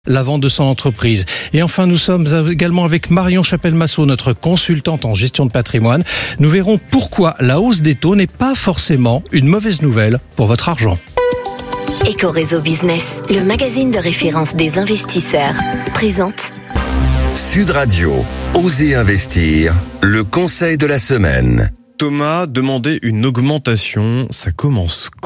la vente de son entreprise. Et enfin, nous sommes également avec Marion Chapelle-Massot, notre consultante en gestion de patrimoine. Nous verrons pourquoi la hausse des taux n'est pas forcément une mauvaise nouvelle pour votre argent. Ecoréseau Business, le magazine de référence des investisseurs, présente Sud Radio, Osez investir, le conseil de la semaine. Thomas, demander une augmentation, ça commence quand ?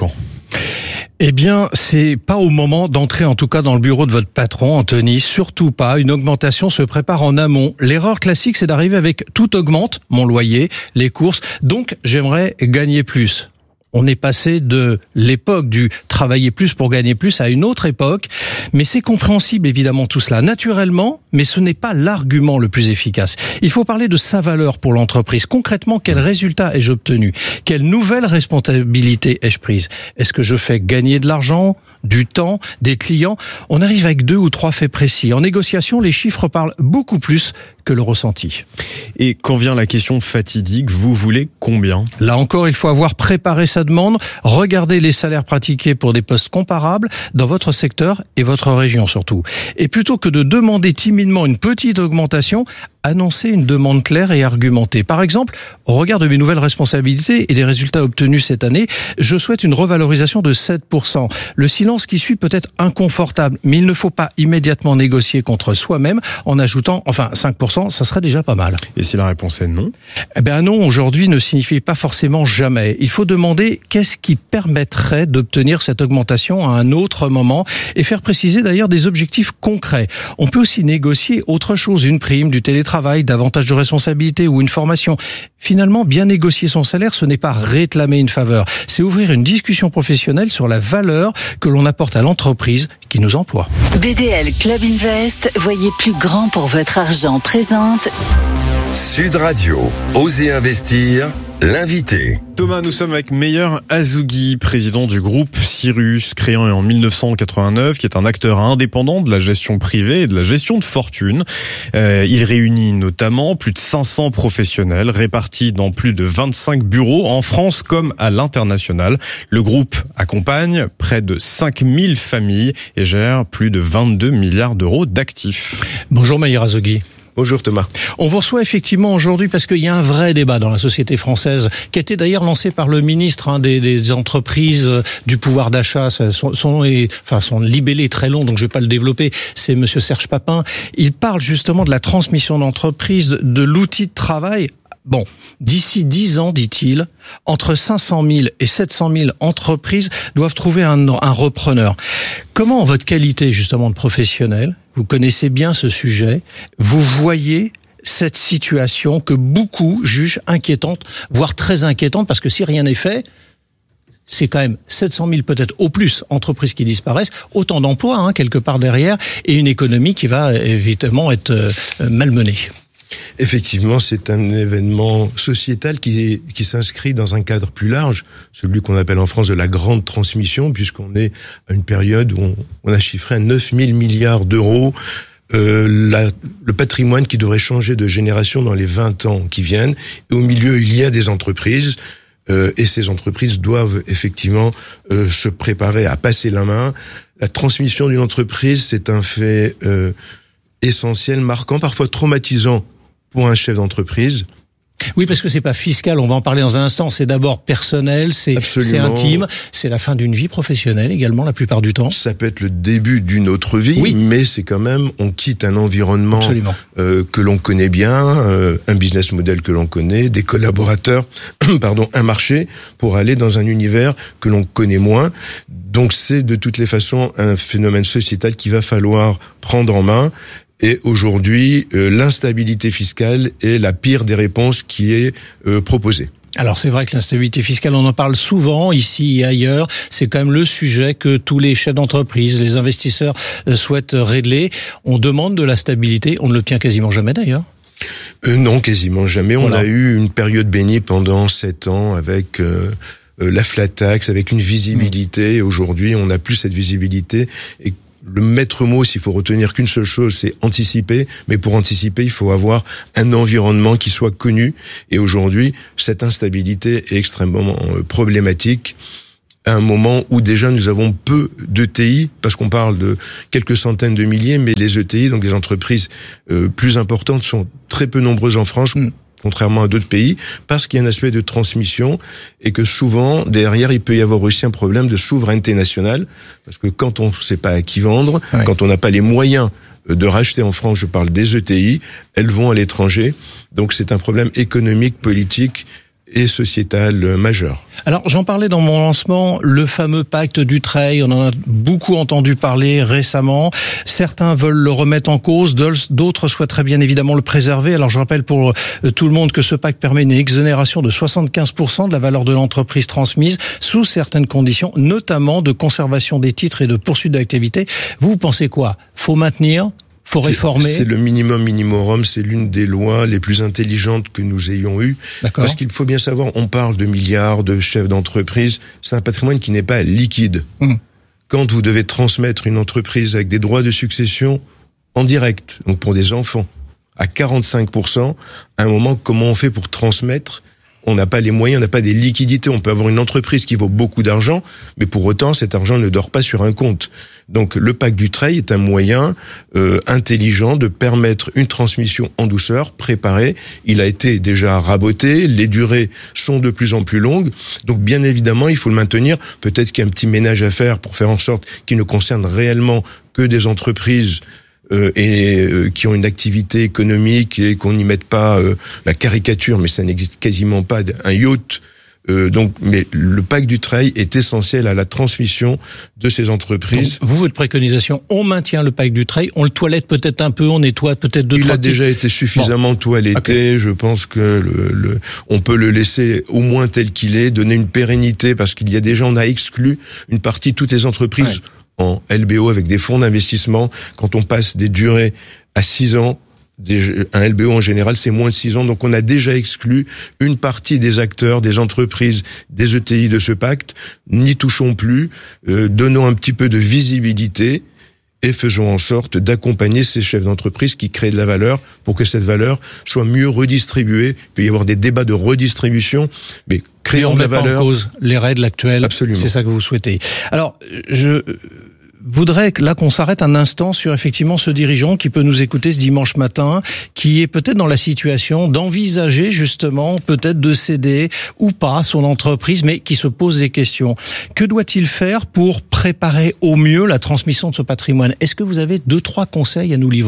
Eh bien, c'est pas au moment d'entrer en tout cas dans le bureau de votre patron, Anthony, surtout pas. Une augmentation se prépare en amont. L'erreur classique, c'est d'arriver avec tout augmente, mon loyer, les courses, donc j'aimerais gagner plus. On est passé de l'époque du travailler plus pour gagner plus à une autre époque, mais c'est compréhensible évidemment tout cela, naturellement, mais ce n'est pas l'argument le plus efficace. Il faut parler de sa valeur pour l'entreprise. Concrètement, quel résultat ai-je obtenu ? Quelle nouvelle responsabilité ai-je prise ? Est-ce que je fais gagner de l'argent, du temps, des clients ? On arrive avec 2 ou 3 faits précis. En négociation, les chiffres parlent beaucoup plus que le ressenti. Et quand vient la question fatidique, vous voulez combien ? Là encore, il faut avoir préparé sa demande, regarder les salaires pratiqués pour des postes comparables dans votre secteur et votre région surtout. Et plutôt que de demander timidement une petite augmentation, annoncer une demande claire et argumentée. Par exemple, au regard de mes nouvelles responsabilités et des résultats obtenus cette année, je souhaite une revalorisation de 7%. Le silence qui suit peut être inconfortable, mais il ne faut pas immédiatement négocier contre soi-même en ajoutant, 5%, ça serait déjà pas mal. Et si la réponse est non ? Eh bien non, aujourd'hui ne signifie pas forcément jamais. Il faut demander qu'est-ce qui permettrait d'obtenir cette augmentation à un autre moment et faire préciser d'ailleurs des objectifs concrets. On peut aussi négocier autre chose, une prime, du télétravail, davantage de responsabilités ou une formation. Finalement, bien négocier son salaire, ce n'est pas réclamer une faveur. C'est ouvrir une discussion professionnelle sur la valeur que l'on apporte à l'entreprise qui nous emploie. BDL Club Invest, voyez plus grand pour votre argent, présente Sud Radio, Osez investir, l'invité. Thomas, nous sommes avec Meyer Azougui, président du groupe Cyrus, créé en 1989, qui est un acteur indépendant de la gestion privée et de la gestion de fortune. Il réunit notamment plus de 500 professionnels répartis dans plus de 25 bureaux en France comme à l'international. Le groupe accompagne près de 5000 familles et gère plus de 22 milliards d'euros d'actifs. Bonjour Meyer Azougui. Bonjour Thomas. On vous reçoit effectivement aujourd'hui parce qu'il y a un vrai débat dans la société française qui a été d'ailleurs lancé par le ministre des entreprises du pouvoir d'achat. Son libellé est très long, donc je vais pas le développer. C'est Monsieur Serge Papin. Il parle justement de la transmission d'entreprise, de l'outil de travail. Bon, d'ici 10 ans, dit-il, entre 500 000 et 700 000 entreprises doivent trouver un repreneur. Comment, en votre qualité justement de professionnel, vous connaissez bien ce sujet, vous voyez cette situation que beaucoup jugent inquiétante, voire très inquiétante, parce que si rien n'est fait, c'est quand même 700 000 peut-être au plus entreprises qui disparaissent, autant d'emplois quelque part derrière, et une économie qui va évidemment être malmenée. Effectivement, c'est un événement sociétal qui s'inscrit dans un cadre plus large, celui qu'on appelle en France de la grande transmission, puisqu'on est à une période où on a chiffré à 9 000 milliards d'euros le patrimoine qui devrait changer de génération dans les 20 ans qui viennent. Et au milieu, il y a des entreprises, et ces entreprises doivent effectivement se préparer à passer la main. La transmission d'une entreprise, c'est un fait essentiel, marquant, parfois traumatisant pour un chef d'entreprise. Oui, parce que c'est pas fiscal, on va en parler dans un instant, c'est d'abord personnel, c'est intime, c'est la fin d'une vie professionnelle également la plupart du temps. Ça peut être le début d'une autre vie, oui. Mais c'est quand même, on quitte un environnement que l'on connaît bien, un business model que l'on connaît, des collaborateurs, un marché, pour aller dans un univers que l'on connaît moins. Donc c'est de toutes les façons un phénomène sociétal qu'il va falloir prendre en main. Et aujourd'hui, l'instabilité fiscale est la pire des réponses qui est proposée. Alors c'est vrai que l'instabilité fiscale, on en parle souvent ici et ailleurs. C'est quand même le sujet que tous les chefs d'entreprise, les investisseurs souhaitent régler. On demande de la stabilité, on ne l'obtient quasiment jamais d'ailleurs. Non, quasiment jamais. Voilà. On a eu une période bénie pendant 7 ans avec la flat tax, avec une visibilité. Aujourd'hui, on n'a plus cette visibilité. Et le maître mot, s'il faut retenir qu'une seule chose, c'est anticiper. Mais pour anticiper, il faut avoir un environnement qui soit connu. Et aujourd'hui, cette instabilité est extrêmement problématique. à un moment où déjà nous avons peu d'ETI, parce qu'on parle de quelques centaines de milliers, mais les ETI, donc les entreprises plus importantes, sont très peu nombreuses en France, contrairement à d'autres pays, parce qu'il y a un aspect de transmission et que souvent, derrière, il peut y avoir aussi un problème de souveraineté nationale, parce que quand on ne sait pas à qui vendre, quand on n'a pas les moyens de racheter en France, je parle des ETI, elles vont à l'étranger, donc c'est un problème économique, politique et sociétal majeur. Alors, j'en parlais dans mon lancement, le fameux pacte Dutreil, on en a beaucoup entendu parler récemment. Certains veulent le remettre en cause, d'autres souhaiteraient bien évidemment le préserver. Alors, je rappelle pour tout le monde que ce pacte permet une exonération de 75% de la valeur de l'entreprise transmise, sous certaines conditions, notamment de conservation des titres et de poursuite d'activité. Vous pensez quoi ? Faut maintenir ? Faut réformer. C'est le minimum, c'est l'une des lois les plus intelligentes que nous ayons eues. D'accord. Parce qu'il faut bien savoir, on parle de milliards de chefs d'entreprise, c'est un patrimoine qui n'est pas liquide. Quand vous devez transmettre une entreprise avec des droits de succession en direct, donc pour des enfants, à 45%, à un moment, comment on fait pour transmettre ? On n'a pas les moyens, on n'a pas des liquidités. On peut avoir une entreprise qui vaut beaucoup d'argent, mais pour autant, cet argent ne dort pas sur un compte. Donc, le pacte Dutreil est un moyen intelligent de permettre une transmission en douceur, préparée. Il a été déjà raboté, les durées sont de plus en plus longues. Donc, bien évidemment, il faut le maintenir. Peut-être qu'il y a un petit ménage à faire pour faire en sorte qu'il ne concerne réellement que des entreprises qui ont une activité économique et qu'on n'y mette pas la caricature, mais ça n'existe quasiment pas, un yacht. Mais le pacte Dutreil est essentiel à la transmission de ces entreprises. Donc, vous, votre préconisation, on maintient le pacte Dutreil, on le toilette peut-être un peu, on nettoie peut-être deux, trois. Il a déjà été suffisamment toiletté. Okay. Je pense que on peut le laisser au moins tel qu'il est, donner une pérennité, parce qu'il y a déjà, on a exclu une partie, toutes les entreprises en LBO avec des fonds d'investissement. Quand on passe des durées à 6 ans, un LBO en général c'est moins de 6 ans, donc on a déjà exclu une partie des acteurs, des entreprises, des ETI de ce pacte. N'y touchons plus, donnons un petit peu de visibilité et faisons en sorte d'accompagner ces chefs d'entreprise qui créent de la valeur pour que cette valeur soit mieux redistribuée. Il peut y avoir des débats de redistribution, mais créons de la valeur. En cause les règles actuelles. Absolument. C'est ça que vous souhaitez. Alors, je voudrais là qu'on s'arrête un instant sur effectivement ce dirigeant qui peut nous écouter ce dimanche matin, qui est peut-être dans la situation d'envisager justement peut-être de céder ou pas son entreprise, mais qui se pose des questions. Que doit-il faire pour préparer au mieux la transmission de ce patrimoine ? Est-ce que vous avez 2-3 conseils à nous livrer ?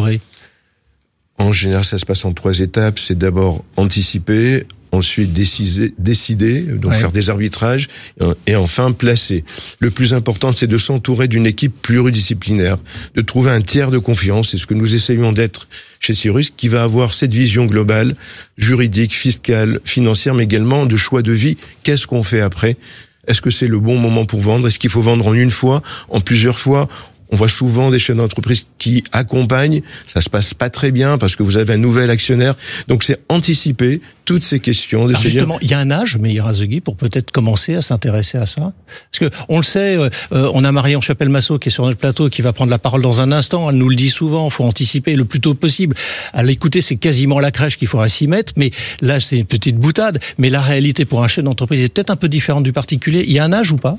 En général, ça se passe en 3 étapes. C'est d'abord anticiper, ensuite décider, donc faire des arbitrages, et enfin placer. Le plus important, c'est de s'entourer d'une équipe pluridisciplinaire, de trouver un tiers de confiance, c'est ce que nous essayons d'être chez Cyrus, qui va avoir cette vision globale, juridique, fiscale, financière, mais également de choix de vie. Qu'est-ce qu'on fait après ? Est-ce que c'est le bon moment pour vendre ? Est-ce qu'il faut vendre en une fois, en plusieurs fois ? On voit souvent des chefs d'entreprise qui accompagnent, ça se passe pas très bien parce que vous avez un nouvel actionnaire. Donc c'est anticiper toutes ces questions. Alors justement, il y a un âge, Meir Haszegui, pour peut-être commencer à s'intéresser à ça. Parce que on le sait, on a Marion Chapelle-Massot qui est sur notre plateau, qui va prendre la parole dans un instant. Elle nous le dit souvent, il faut anticiper le plus tôt possible. À l'écouter, c'est quasiment la crèche qu'il faudra s'y mettre, mais là c'est une petite boutade. Mais la réalité pour un chef d'entreprise est peut-être un peu différente du particulier. Il y a un âge ou pas ?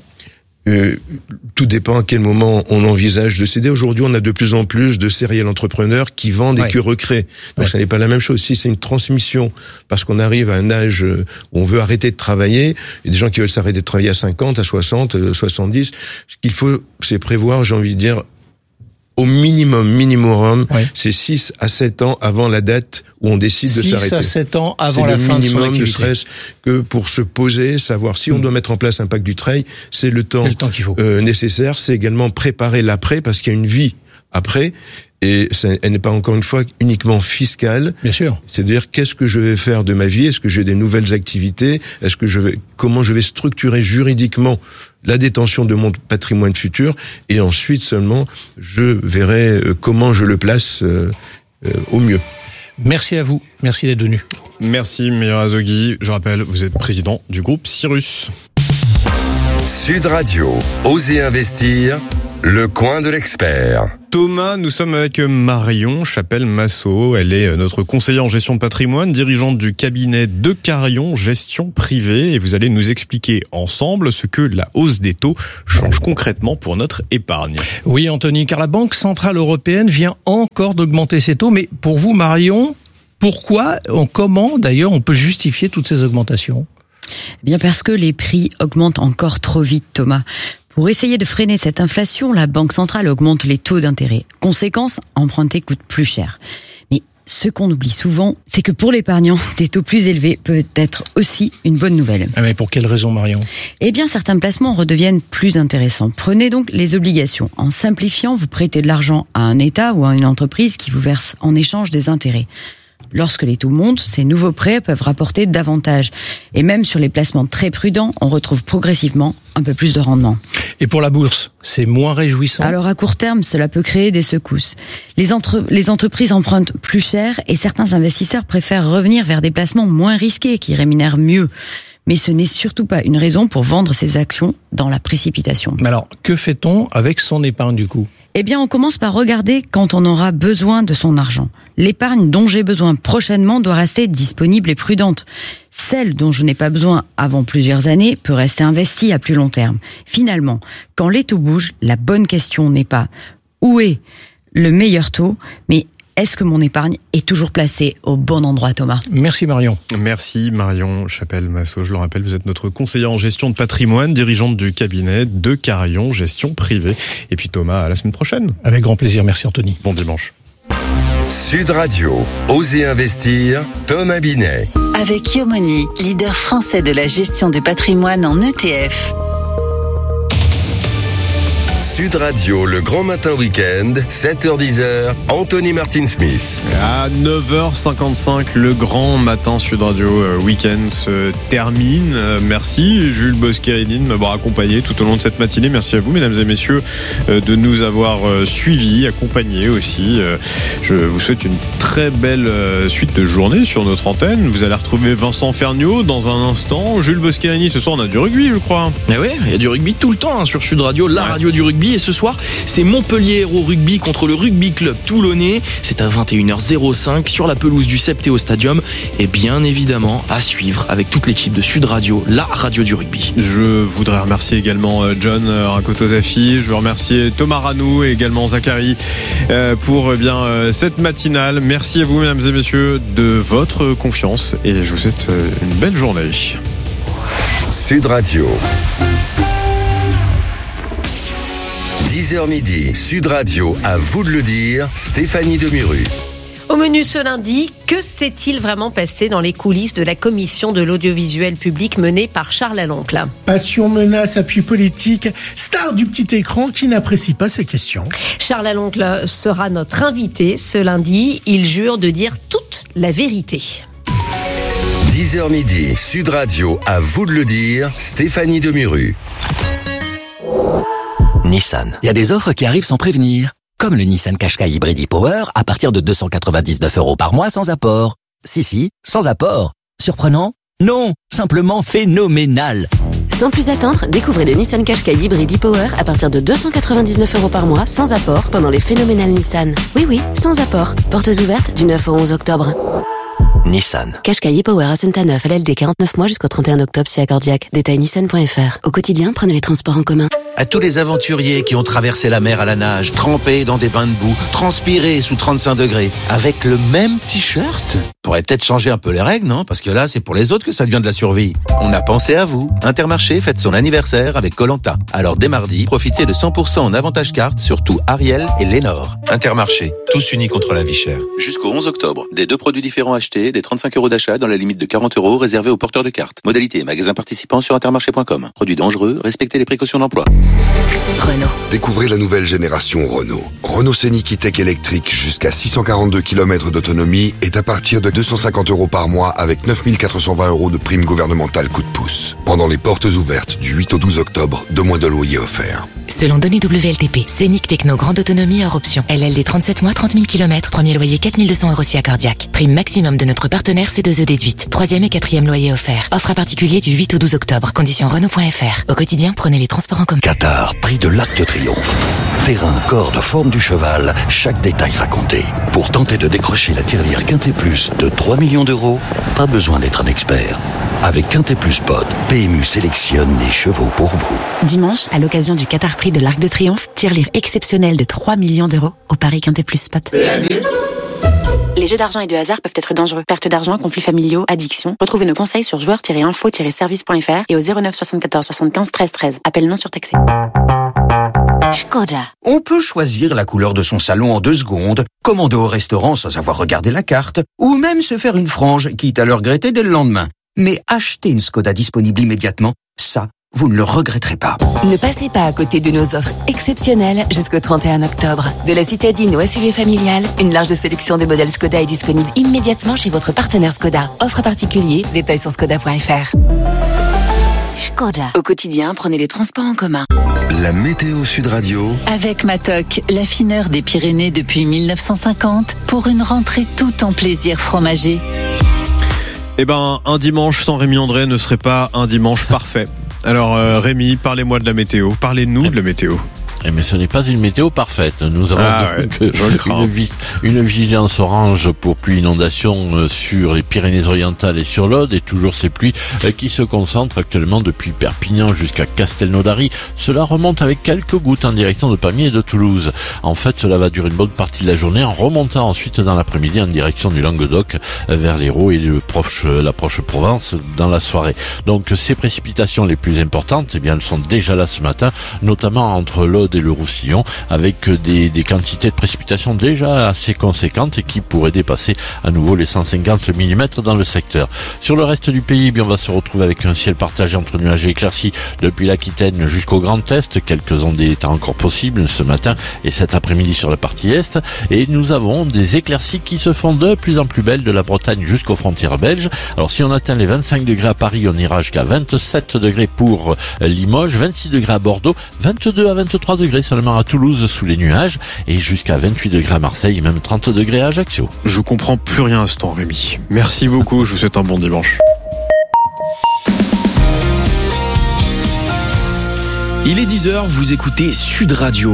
Tout dépend à quel moment on envisage de céder. Aujourd'hui, on a de plus en plus de serial entrepreneurs qui vendent et qui recréent. Donc, ça n'est pas la même chose. Si c'est une transmission, parce qu'on arrive à un âge où on veut arrêter de travailler, il y a des gens qui veulent s'arrêter de travailler à 50, à 60, 70. Ce qu'il faut, c'est prévoir, j'ai envie de dire, au minimum, c'est 6 à 7 ans avant la date où on décide de s'arrêter. 6 à 7 ans avant la fin de son activité. C'est le minimum, ne serait-ce que pour se poser, savoir si on doit mettre en place un pacte Dutreil, c'est le temps qu'il faut. Nécessaire. C'est également préparer l'après, parce qu'il y a une vie après. Et elle n'est pas, encore une fois, uniquement fiscale. Bien sûr. C'est-à-dire, qu'est-ce que je vais faire de ma vie? Est-ce que j'ai des nouvelles activités? Comment je vais structurer juridiquement la détention de mon patrimoine futur? Et ensuite seulement, je verrai comment je le place au mieux. Merci à vous. Merci d'être venu. Merci, Meir Haszegui. Je rappelle, vous êtes président du groupe Cyrus. Sud Radio, Osez investir. le coin de l'expert. Thomas, nous sommes avec Marion Chapelle-Massot. Elle est notre conseillère en gestion de patrimoine, dirigeante du cabinet De Carion Gestion Privée. Et vous allez nous expliquer ensemble ce que la hausse des taux change concrètement pour notre épargne. Oui, Anthony, car la Banque Centrale Européenne vient encore d'augmenter ses taux. Mais pour vous, Marion, comment d'ailleurs on peut justifier toutes ces augmentations ? Bien parce que les prix augmentent encore trop vite, Thomas. Pour essayer de freiner cette inflation, la Banque centrale augmente les taux d'intérêt. Conséquence, emprunter coûte plus cher. Mais ce qu'on oublie souvent, c'est que pour l'épargnant, des taux plus élevés peuvent être aussi une bonne nouvelle. Ah mais pour quelle raison, Marion ? Eh bien, certains placements redeviennent plus intéressants. Prenez donc les obligations. En simplifiant, vous prêtez de l'argent à un État ou à une entreprise qui vous verse en échange des intérêts. Lorsque les taux montent, ces nouveaux prêts peuvent rapporter davantage. Et même sur les placements très prudents, on retrouve progressivement un peu plus de rendement. Et pour la bourse, c'est moins réjouissant ? Alors à court terme, cela peut créer des secousses. Les entreprises empruntent plus cher et certains investisseurs préfèrent revenir vers des placements moins risqués qui rémunèrent mieux. Mais ce n'est surtout pas une raison pour vendre ses actions dans la précipitation. Mais alors, que fait-on avec son épargne du coup ? Eh bien, on commence par regarder quand on aura besoin de son argent. L'épargne dont j'ai besoin prochainement doit rester disponible et prudente. Celle dont je n'ai pas besoin avant plusieurs années peut rester investie à plus long terme. Finalement, quand les taux bougent, la bonne question n'est pas où est le meilleur taux, mais est-ce que mon épargne est toujours placée au bon endroit, Thomas ? Merci Marion. Merci Marion Chapelle-Massot. Je le rappelle, vous êtes notre conseillère en gestion de patrimoine, dirigeante du cabinet De Carion Gestion Privée. Et puis Thomas, à la semaine prochaine. Avec grand plaisir, merci Anthony. Bon dimanche. Sud Radio, Osez investir, Thomas Binet. Avec Yomoni, leader français de la gestion de patrimoine en ETF. Sud Radio, le grand matin week-end, 7h-10h, Anthony Martin-Smith. À 9h55, le grand matin Sud Radio week-end se termine. Merci Jules Bosquet-Hénin de m'avoir accompagné tout au long de cette matinée. Merci à vous, mesdames et messieurs, de nous avoir suivis, accompagnés aussi. Je vous souhaite une très belle suite de journée sur notre antenne. Vous allez retrouver Vincent Ferniaud dans un instant. Jules Bosquet-Hénin, ce soir on a du rugby, je crois. Mais oui, il y a du rugby tout le temps sur Sud Radio, la radio du rugby. Et ce soir, c'est Montpellier Hérault Rugby contre le Rugby Club Toulonnais. C'est à 21h05 sur la pelouse du Septéo Stadium. Et bien évidemment, à suivre avec toute l'équipe de Sud Radio, la radio du rugby. Je voudrais remercier également John Rakotozafi. Je veux remercier Thomas Ranou et également Zachary pour cette matinale. Merci à vous, mesdames et messieurs, de votre confiance. Et je vous souhaite une belle journée. Sud Radio. 10h midi, Sud Radio, à vous de le dire, Stéphanie Demuru. Au menu ce lundi, que s'est-il vraiment passé dans les coulisses de la commission de l'audiovisuel public menée par Charles Laloncle ? Passion, menace, appui politique, star du petit écran qui n'apprécie pas ces questions. Charles Laloncle sera notre invité ce lundi. Il jure de dire toute la vérité. 10h midi, Sud Radio, à vous de le dire, Stéphanie Demuru. Nissan. Il y a des offres qui arrivent sans prévenir. Comme le Nissan Qashqai Hybrid e-Power à partir de 299 € par mois sans apport. Si, sans apport. Surprenant ? Non, simplement phénoménal. Sans plus attendre, découvrez le Nissan Qashqai Hybrid e-Power à partir de 299 € par mois sans apport pendant les phénoménales Nissan. Oui, sans apport. Portes ouvertes du 9 au 11 octobre. Nissan. Qashqai e-Power à Saint-Neuf, LLD 49 mois jusqu'au 31 octobre si accordiaque. Détail nissan.fr. Au quotidien, prenez les transports en commun. À tous les aventuriers qui ont traversé la mer à la nage, trempés dans des bains de boue, transpirés sous 35 degrés, avec le même t-shirt. Faudrait peut-être changer un peu les règles, non ? Parce que là, c'est pour les autres que ça devient de la survie. On a pensé à vous. Intermarché fête son anniversaire avec Koh-Lanta. Alors dès mardi, profitez de 100% en avantage carte sur tout Ariel et Lénore. Intermarché, tous unis contre la vie chère. Jusqu'au 11 octobre, des 2 produits différents achetés, des 35 € d'achat dans la limite de 40 € réservés aux porteurs de cartes. Modalité, magasin participant sur intermarché.com. Produits dangereux, respectez les précautions d'emploi. Renault. Découvrez la nouvelle génération Renault. Renault Scénic E-Tech électrique jusqu'à 642 km d'autonomie est à partir de 250 € par mois avec 9 420 € de prime gouvernementale coup de pouce. Pendant les portes ouvertes du 8 au 12 octobre, 2 mois de loyer offerts. Selon données WLTP, Scénic Techno grande autonomie hors option. LLD 37 mois, 30 000 km, premier loyer 4 200 € si accordiaque. Prime maximum de notre partenaire C2E déduite. 3e et 4e loyer offert. Offre à particulier du 8 au 12 octobre. Conditions Renault.fr. Au quotidien, prenez les transports en commun. Qatar, prix de l'Arc de Triomphe. Terrain, corde, forme du cheval, chaque détail va compter. Pour tenter de décrocher la tirelire Quintet Plus de 3 millions d'euros, pas besoin d'être un expert. Avec Quintet Plus Pod, PMU sélectionne les chevaux pour vous. Dimanche, à l'occasion du Qatar Prix de l'Arc de Triomphe, tirelire exceptionnelle de 3 millions d'euros au Paris Quintet Plus Spot. Les jeux d'argent et de hasard peuvent être dangereux. Perte d'argent, conflits familiaux, addiction. Retrouvez nos conseils sur joueurs-info-service.fr et au 09 74 75 13 13. Appel non surtaxé. Škoda. On peut choisir la couleur de son salon en 2 secondes, commander au restaurant sans avoir regardé la carte, ou même se faire une frange, quitte à le regretter dès le lendemain. Mais acheter une Škoda disponible immédiatement, ça, vous ne le regretterez pas. Ne passez pas à côté de nos offres exceptionnelles jusqu'au 31 octobre. De la citadine au SUV familial, une large sélection de modèles Škoda est disponible immédiatement chez votre partenaire Škoda. Offre particulier, détails sur škoda.fr. Škoda. Au quotidien, prenez les transports en commun. La météo Sud Radio. Avec Matok, l'affineur des Pyrénées depuis 1950, pour une rentrée tout en plaisir fromager. Eh ben, un dimanche sans Rémi André ne serait pas un dimanche parfait. Alors Rémi, parlez-moi de la météo. Parlez-nous de la météo. Mais ce n'est pas une météo parfaite. Nous avons une vigilance orange pour pluie inondation sur les Pyrénées-Orientales et sur l'Aude, et toujours ces pluies qui se concentrent actuellement depuis Perpignan jusqu'à Castelnaudary. Cela remonte avec quelques gouttes en direction de Pamiers et de Toulouse. En fait, cela va durer une bonne partie de la journée, en remontant ensuite dans l'après-midi en direction du Languedoc vers l'Hérault et la proche Provence dans la soirée. Donc ces précipitations les plus importantes, eh bien, elles sont déjà là ce matin, notamment entre l'Aude et le Roussillon, avec des quantités de précipitations déjà assez conséquentes et qui pourraient dépasser à nouveau les 150 mm dans le secteur. Sur le reste du pays, bien, on va se retrouver avec un ciel partagé entre nuages et éclaircies depuis l'Aquitaine jusqu'au Grand Est. Quelques ondes d'état encore possibles ce matin et cet après-midi sur la partie Est. Et nous avons des éclaircies qui se font de plus en plus belles de la Bretagne jusqu'aux frontières belges. Alors si on atteint les 25 degrés à Paris, on ira jusqu'à 27 degrés pour Limoges, 26 degrés à Bordeaux, 22 à 23 degrés seulement à Toulouse sous les nuages et jusqu'à 28 degrés à Marseille et même 30 degrés à Ajaccio. Je comprends plus rien à ce temps, Rémi. Merci beaucoup, je vous souhaite un bon dimanche. Il est 10h, vous écoutez Sud Radio.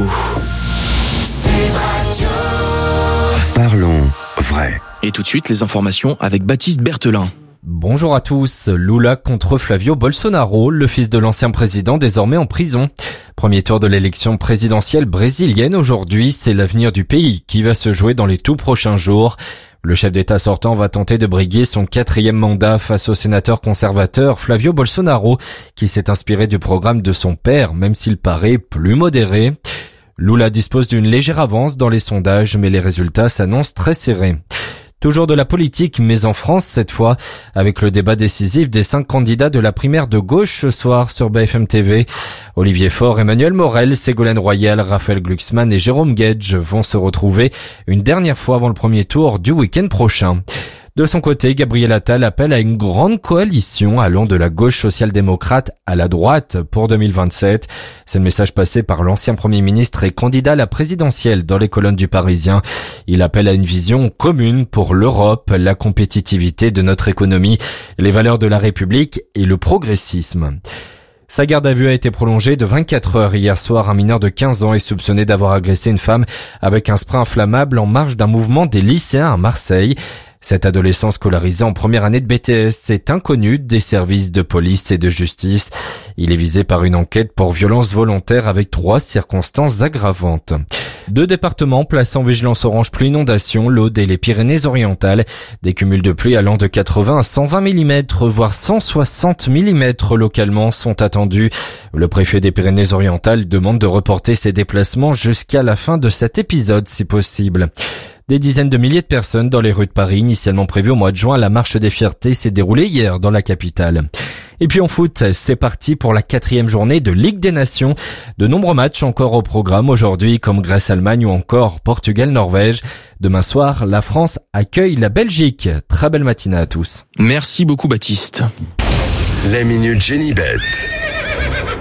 Parlons vrai. Et tout de suite, les informations avec Baptiste Berthelin. Bonjour à tous. Lula contre Flavio Bolsonaro, le fils de l'ancien président désormais en prison. Premier tour de l'élection présidentielle brésilienne aujourd'hui, c'est l'avenir du pays qui va se jouer dans les tout prochains jours. Le chef d'État sortant va tenter de briguer son 4e mandat face au sénateur conservateur Flavio Bolsonaro, qui s'est inspiré du programme de son père, même s'il paraît plus modéré. Lula dispose d'une légère avance dans les sondages, mais les résultats s'annoncent très serrés. Toujours de la politique, mais en France cette fois, avec le débat décisif des 5 candidats de la primaire de gauche ce soir sur BFM TV. Olivier Faure, Emmanuel Morel, Ségolène Royal, Raphaël Glucksmann et Jérôme Guedj vont se retrouver une dernière fois avant le premier tour du week-end prochain. De son côté, Gabriel Attal appelle à une grande coalition allant de la gauche social-démocrate à la droite pour 2027. C'est le message passé par l'ancien Premier ministre et candidat à la présidentielle dans les colonnes du Parisien. Il appelle à une vision commune pour l'Europe, la compétitivité de notre économie, les valeurs de la République et le progressisme. Sa garde à vue a été prolongée de 24 heures hier soir. Un mineur de 15 ans est soupçonné d'avoir agressé une femme avec un spray inflammable en marge d'un mouvement des lycéens à Marseille. Cet adolescent scolarisé en première année de BTS est inconnu des services de police et de justice. Il est visé par une enquête pour violence volontaire avec 3 circonstances aggravantes. 2 départements placés en vigilance orange pluie inondation, l'Aude et les Pyrénées-Orientales. Des cumuls de pluie allant de 80 à 120 mm, voire 160 mm localement sont attendus. Le préfet des Pyrénées-Orientales demande de reporter ses déplacements jusqu'à la fin de cet épisode si possible. Des dizaines de milliers de personnes dans les rues de Paris, initialement prévues au mois de juin, la marche des fiertés s'est déroulée hier dans la capitale. Et puis en foot, c'est parti pour la 4e journée de Ligue des Nations. De nombreux matchs encore au programme aujourd'hui, comme Grèce-Allemagne ou encore Portugal-Norvège. Demain soir, la France accueille la Belgique. Très belle matinée à tous. Merci beaucoup Baptiste. La minute Génibet.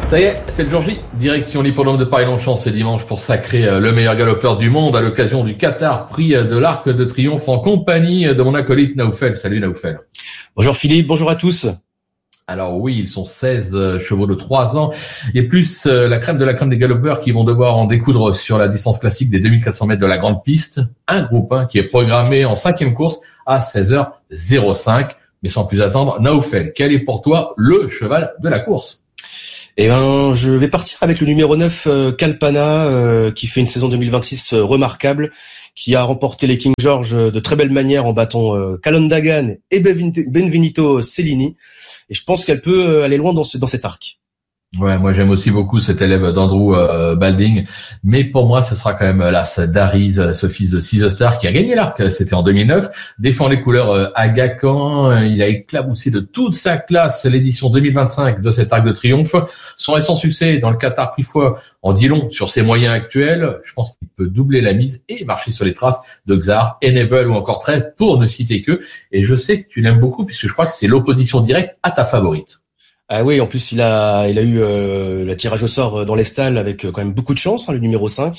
Ça y est, c'est le jour J. Direction l'hippodrome de Paris-Longchamp ce dimanche pour sacrer le meilleur galopeur du monde à l'occasion du Qatar, prix de l'Arc de Triomphe en compagnie de mon acolyte Naoufel. Salut Naoufel. Bonjour Philippe, bonjour à tous. Alors oui, ils sont 16 chevaux de 3 ans et plus la crème de la crème des galopeurs qui vont devoir en découdre sur la distance classique des 2400 mètres de la grande piste. Un groupe 1 qui est programmé en 5e course à 16h05. Mais sans plus attendre, Naoufel, quel est pour toi le cheval de la course ? Eh ben, je vais partir avec le numéro 9, Kalpana, qui fait une saison 2026 remarquable, qui a remporté les King George de très belle manière en battant Kalondagan et Benvenito Cellini. Et je pense qu'elle peut aller loin dans cet arc. Ouais, moi j'aime aussi beaucoup cet élève d'Andrew Balding, mais pour moi ce sera quand même l'As d'Ariz, ce fils de Caesar Star qui a gagné l'arc, c'était en 2009, défend les couleurs Aga Khan, il a éclaboussé de toute sa classe l'édition 2025 de cet arc de triomphe. Son récent succès dans le Qatar Prix Foix en dit long sur ses moyens actuels. Je pense qu'il peut doubler la mise et marcher sur les traces de Xar, Enable ou encore Trèves pour ne citer que. Et je sais que tu l'aimes beaucoup puisque je crois que c'est l'opposition directe à ta favorite. Ah oui, en plus il a eu le tirage au sort dans les stalles avec quand même beaucoup de chance, le numéro 5,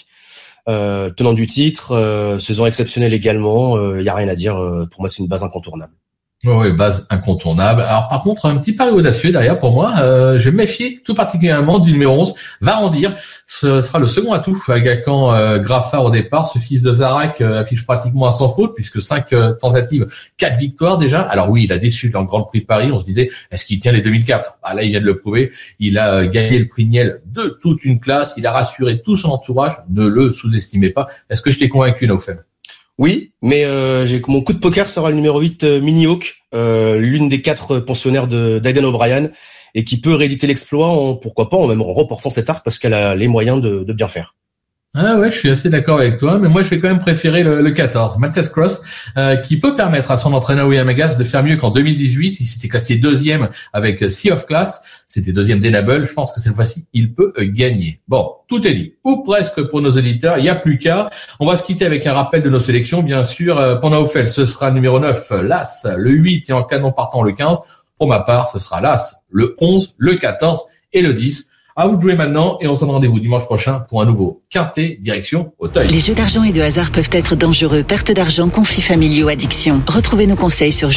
tenant du titre, saison exceptionnelle également, y a rien à dire, pour moi c'est une base incontournable. Oui, base incontournable. Alors par contre, un petit pari audacieux derrière pour moi, je vais me méfier tout particulièrement du numéro 11, Varandir. Ce sera le second atout à Gacan Graffard au départ. Ce fils de Zarak affiche pratiquement à sans faute puisque 5 tentatives, 4 victoires déjà. Alors oui, il a déçu dans le Grand Prix de Paris. On se disait, est-ce qu'il tient les 2004 ? Ah là, il vient de le prouver. Il a gagné le prix Niel de toute une classe. Il a rassuré tout son entourage. Ne le sous-estimez pas. Est-ce que je t'ai convaincu, Naoufel ? Oui, mais mon coup de poker sera le numéro 8, Mini Hawk, l'une des 4 pensionnaires d'Aidan O'Brien, et qui peut rééditer l'exploit pourquoi pas, même en remportant cet arc, parce qu'elle a les moyens de bien faire. Ah ouais, je suis assez d'accord avec toi, mais moi je vais quand même préférer le 14, Maltese Cross, qui peut permettre à son entraîneur William Agas de faire mieux qu'en 2018. Il s'était classé 2e avec Sea of Class, c'était 2e d'Enable. Je pense que cette fois-ci, il peut gagner. Bon, tout est dit, ou presque pour nos auditeurs, il n'y a plus qu'à. On va se quitter avec un rappel de nos sélections, bien sûr. Pour Naoufel, ce sera numéro 9, l'As, le 8 et en canon partant le 15. Pour ma part, ce sera l'As, le 11, le 14 et le 10. À vous de jouer maintenant et on se donne rendez-vous dimanche prochain pour un nouveau quintet direction Auteuil. Les jeux d'argent et de hasard peuvent être dangereux. Perte d'argent, conflits familiaux, addiction. Retrouvez nos conseils sur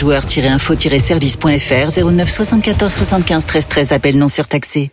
joueurs-info-service.fr 09 74 75 13 13. Appel non surtaxé.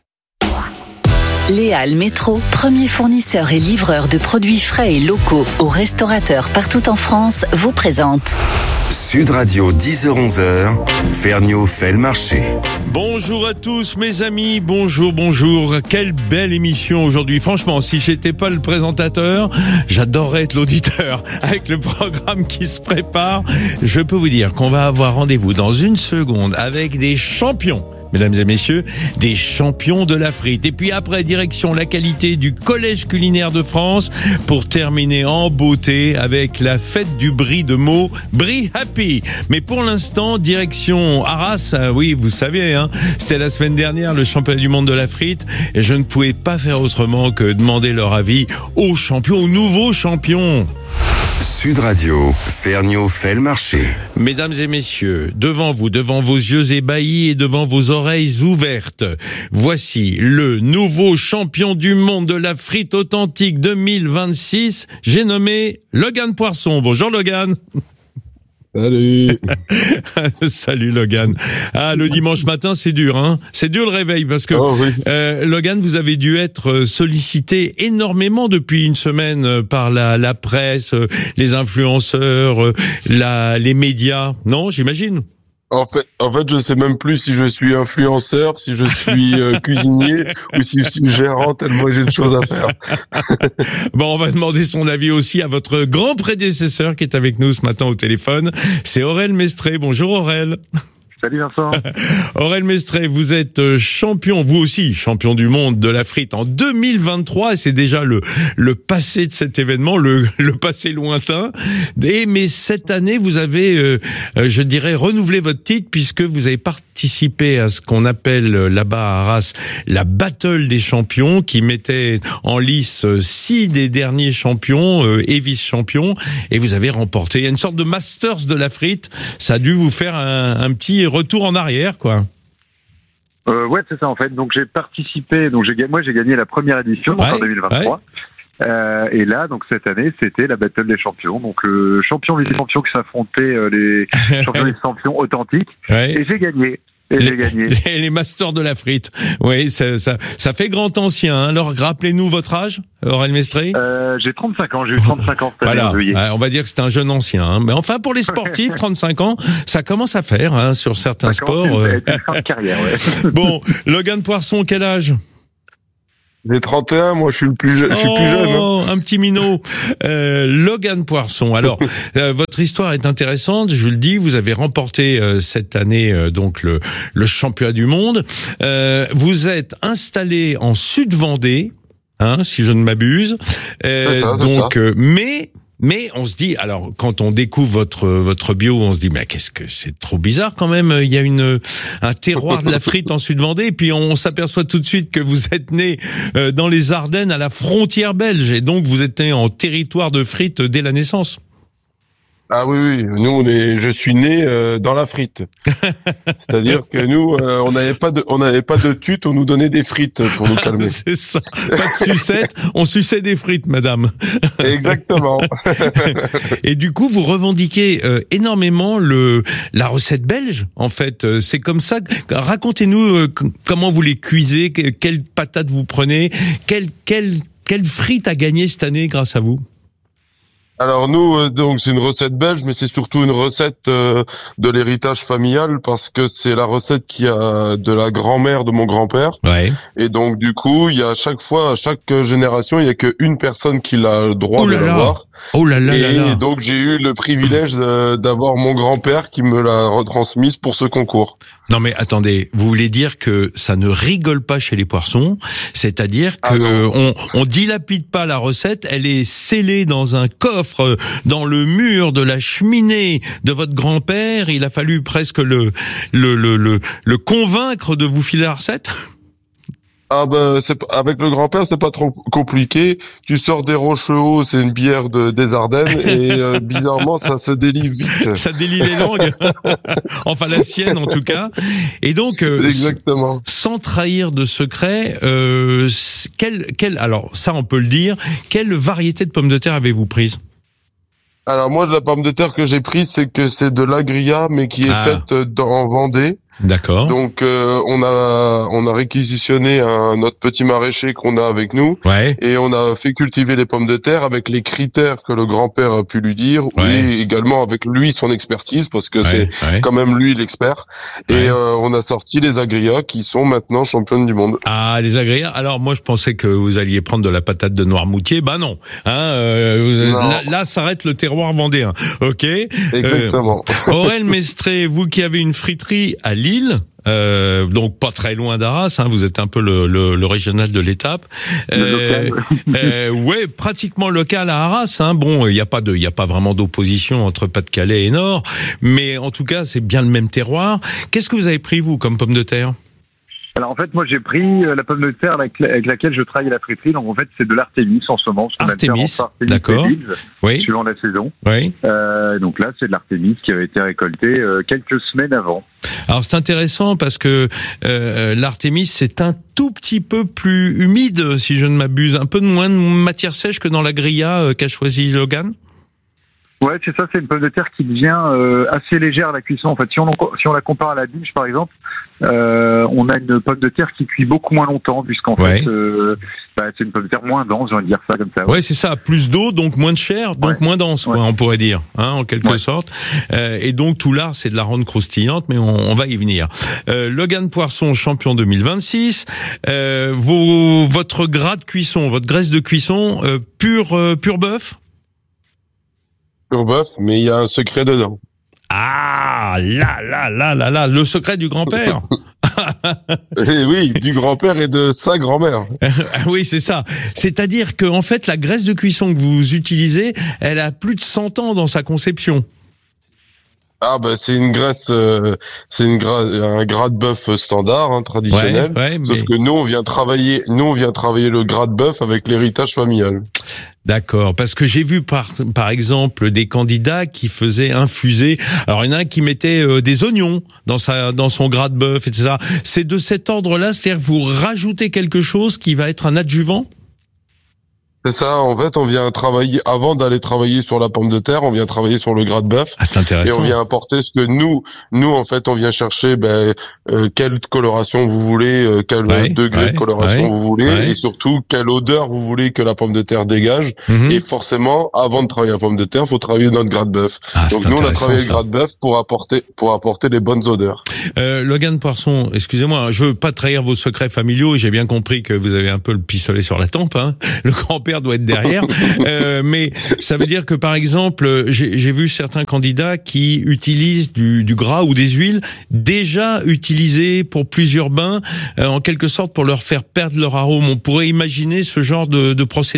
Léal Métro, premier fournisseur et livreur de produits frais et locaux aux restaurateurs partout en France, vous présente Sud Radio 10h-11h, Ferniaud fait le marché. Bonjour à tous mes amis, bonjour. Quelle belle émission aujourd'hui. Franchement, si j'étais pas le présentateur, j'adorerais être l'auditeur. Avec le programme qui se prépare, je peux vous dire qu'on va avoir rendez-vous dans une seconde avec des champions. Mesdames et messieurs, des champions de la frite. Et puis après, direction la qualité du Collège culinaire de France pour terminer en beauté avec la fête du brie de Meaux, Brie Happy. Mais pour l'instant, direction Arras. Oui, vous savez, c'était la semaine dernière le championnat du monde de la frite et je ne pouvais pas faire autrement que demander leur avis aux champions, aux nouveaux champions. Sud Radio, Ferniaud fait le marché. Mesdames et messieurs, devant vous, devant vos yeux ébahis et devant vos oreilles ouvertes, voici le nouveau champion du monde de la frite authentique 2026. J'ai nommé Logan Poisson. Bonjour Logan. Salut. Salut Logan. Ah, le dimanche matin, c'est dur, C'est dur le réveil parce que Logan, vous avez dû être sollicité énormément depuis une semaine par la presse, les influenceurs, les médias. Non, j'imagine. En fait, je sais même plus si je suis influenceur, si je suis cuisinier ou si je suis gérant tellement j'ai de choses à faire. Bon, on va demander son avis aussi à votre grand prédécesseur qui est avec nous ce matin au téléphone. C'est Aurel Mestré. Bonjour Aurel. Salut Vincent. Aurel Mestré, vous êtes champion, vous aussi, champion du monde de la frite en 2023, et c'est déjà le passé de cet événement, le passé lointain. Mais cette année, vous avez, je dirais, renouvelé votre titre puisque vous avez participé à ce qu'on appelle là-bas à Arras la Battle des champions, qui mettait en lice 6 des derniers champions et vice-champions, et vous avez remporté. Il y a une sorte de Masters de la frite. Ça a dû vous faire un petit retour en arrière, quoi. Ouais, c'est ça en fait. Donc j'ai participé, j'ai gagné la première édition donc en 2023. Et là, donc cette année, c'était la Battle des champions. Donc champion vice-champion qui s'affrontaient les champions vice-champions authentiques. Et j'ai gagné. Les masters de la frite. Oui, ça fait grand ancien. Hein. Alors, rappelez-nous votre âge, Aurel Mestré. J'ai 35 ans. J'ai eu 35 ans cette année en juillet. On va dire que c'est un jeune ancien. Hein. Mais enfin, pour les sportifs, 35 ans, ça commence à faire hein, sur certains sports. Une fin de carrière, ouais. Bon, Logan Poisson, quel âge? J'ai 31, moi je suis plus jeune. Oh, un petit minot. Logan Poisson. Alors, votre histoire est intéressante. Je vous le dis, vous avez remporté cette année donc le championnat du monde. Vous êtes installé en Sud-Vendée, hein, si je ne m'abuse. Mais on se dit, alors quand on découvre votre bio, on se dit mais qu'est-ce que c'est trop bizarre quand même. Il y a un terroir de la frite en Sud-Vendée, et puis on s'aperçoit tout de suite que vous êtes né dans les Ardennes, à la frontière belge, et donc vous êtes né en territoire de frites dès la naissance. Ah oui, nous je suis né dans la frite. C'est-à-dire que nous on n'avait pas de tute, on nous donnait des frites pour nous calmer. C'est ça. Pas de sucette, on suçait des frites, madame. Exactement. Et du coup, vous revendiquez énormément la recette belge. En fait, c'est comme ça. Racontez-nous comment vous les cuisez, quelles patates vous prenez, quelle frite a gagné cette année grâce à vous. Alors nous, donc c'est une recette belge, mais c'est surtout une recette de l'héritage familial, parce que c'est la recette qui a de la grand-mère de mon grand-père. Ouais. Et donc du coup, il y a à chaque génération, il y a qu'une personne qui a le droit de l'avoir. Oh là là là là. Et donc j'ai eu le privilège d'avoir mon grand-père qui me l'a retransmise pour ce concours. Non mais attendez, vous voulez dire que ça ne rigole pas chez les Poissons, c'est-à-dire que on dilapide pas la recette, elle est scellée dans un coffre dans le mur de la cheminée de votre grand-père. Il a fallu presque le convaincre de vous filer la recette. Ah avec le grand-père, c'est pas trop compliqué. Tu sors des Rochehauts, c'est une bière des Ardennes, et bizarrement ça se délie vite. Ça délie les langues. Enfin la sienne en tout cas. Et donc exactement. Sans trahir de secret, alors ça on peut le dire, quelle variété de pommes de terre avez-vous prise? Alors moi, la pomme de terre que j'ai prise, c'est de l'agria, mais qui est faite en Vendée. D'accord. Donc on a réquisitionné notre petit maraîcher qu'on a avec nous, et on a fait cultiver les pommes de terre avec les critères que le grand-père a pu lui dire, et également avec lui son expertise, parce que c'est quand même lui l'expert. Et on a sorti les agrias qui sont maintenant championnes du monde. Ah, les agrias. Alors moi je pensais que vous alliez prendre de la patate de Noirmoutier. Bah non. Hein, là s'arrête le terroir vendéen. Ok. Exactement. Aurel Mestré, vous qui avez une friterie à Lille, donc pas très loin d'Arras, hein, vous êtes un peu le régional de l'étape. Ouais, pratiquement local à Arras. Hein. Bon, il y a pas vraiment d'opposition entre Pas-de-Calais et Nord, mais en tout cas c'est bien le même terroir. Qu'est-ce que vous avez pris vous comme pomme de terre? Alors en fait, moi j'ai pris la pomme de terre avec laquelle je travaille à la friterie. Donc en fait, c'est de l'Artémis en ce moment. Artémis, d'accord. Oui. Suivant la saison. Oui. Donc là, c'est de l'Artémis qui avait été récolté quelques semaines avant. Alors c'est intéressant parce que l'Artémis c'est un tout petit peu plus humide, si je ne m'abuse, un peu moins de matière sèche que dans la grilla qu'a choisi Logan. Ouais, c'est ça, c'est une pomme de terre qui devient assez légère à la cuisson. En fait, si on la compare à la biche, par exemple, on a une pomme de terre qui cuit beaucoup moins longtemps, puisqu'en fait, c'est une pomme de terre moins dense, j'ai envie de dire ça comme ça. Ouais, c'est ça, plus d'eau, donc moins de chair, donc moins dense, quoi, on pourrait dire, hein, en quelque sorte. Et donc tout l'art, c'est de la rendre croustillante, mais on va y venir. Logan Poisson, champion 2026. Votre gras de cuisson, votre graisse de cuisson, pur bœuf. Pur bœuf, mais il y a un secret dedans. Ah, là, le secret du grand-père. Oui, du grand-père et de sa grand-mère. Oui, c'est ça. C'est-à-dire que, en fait, la graisse de cuisson que vous utilisez, elle a plus de 100 ans dans sa conception. Ah bah c'est une graisse, un gras de bœuf standard, traditionnel. Sauf que nous on vient travailler le gras de bœuf avec l'héritage familial. D'accord, parce que j'ai vu par exemple des candidats qui faisaient infuser. Alors il y en a un qui mettait des oignons dans son gras de bœuf, etc. C'est de cet ordre-là, c'est-à-dire que vous rajoutez quelque chose qui va être un adjuvant. C'est ça, en fait, on vient travailler, avant d'aller travailler sur la pomme de terre, on vient travailler sur le gras de bœuf. Ah, c'est intéressant. Et on vient apporter ce que nous, en fait, on vient chercher, quelle coloration vous voulez, quel degré de coloration vous voulez, et surtout, quelle odeur vous voulez que la pomme de terre dégage. Et forcément, avant de travailler la pomme de terre, faut travailler notre gras de bœuf. Ah, donc nous, on a travaillé le gras de bœuf pour apporter les bonnes odeurs. Logan Poisson, excusez-moi, je veux pas trahir vos secrets familiaux, et j'ai bien compris que vous avez un peu le pistolet sur la tempe, hein. Le grand-père doit être derrière, mais ça veut dire que par exemple, j'ai vu certains candidats qui utilisent du gras ou des huiles déjà utilisées pour plusieurs bains, en quelque sorte pour leur faire perdre leur arôme. On pourrait imaginer ce genre de procédé ?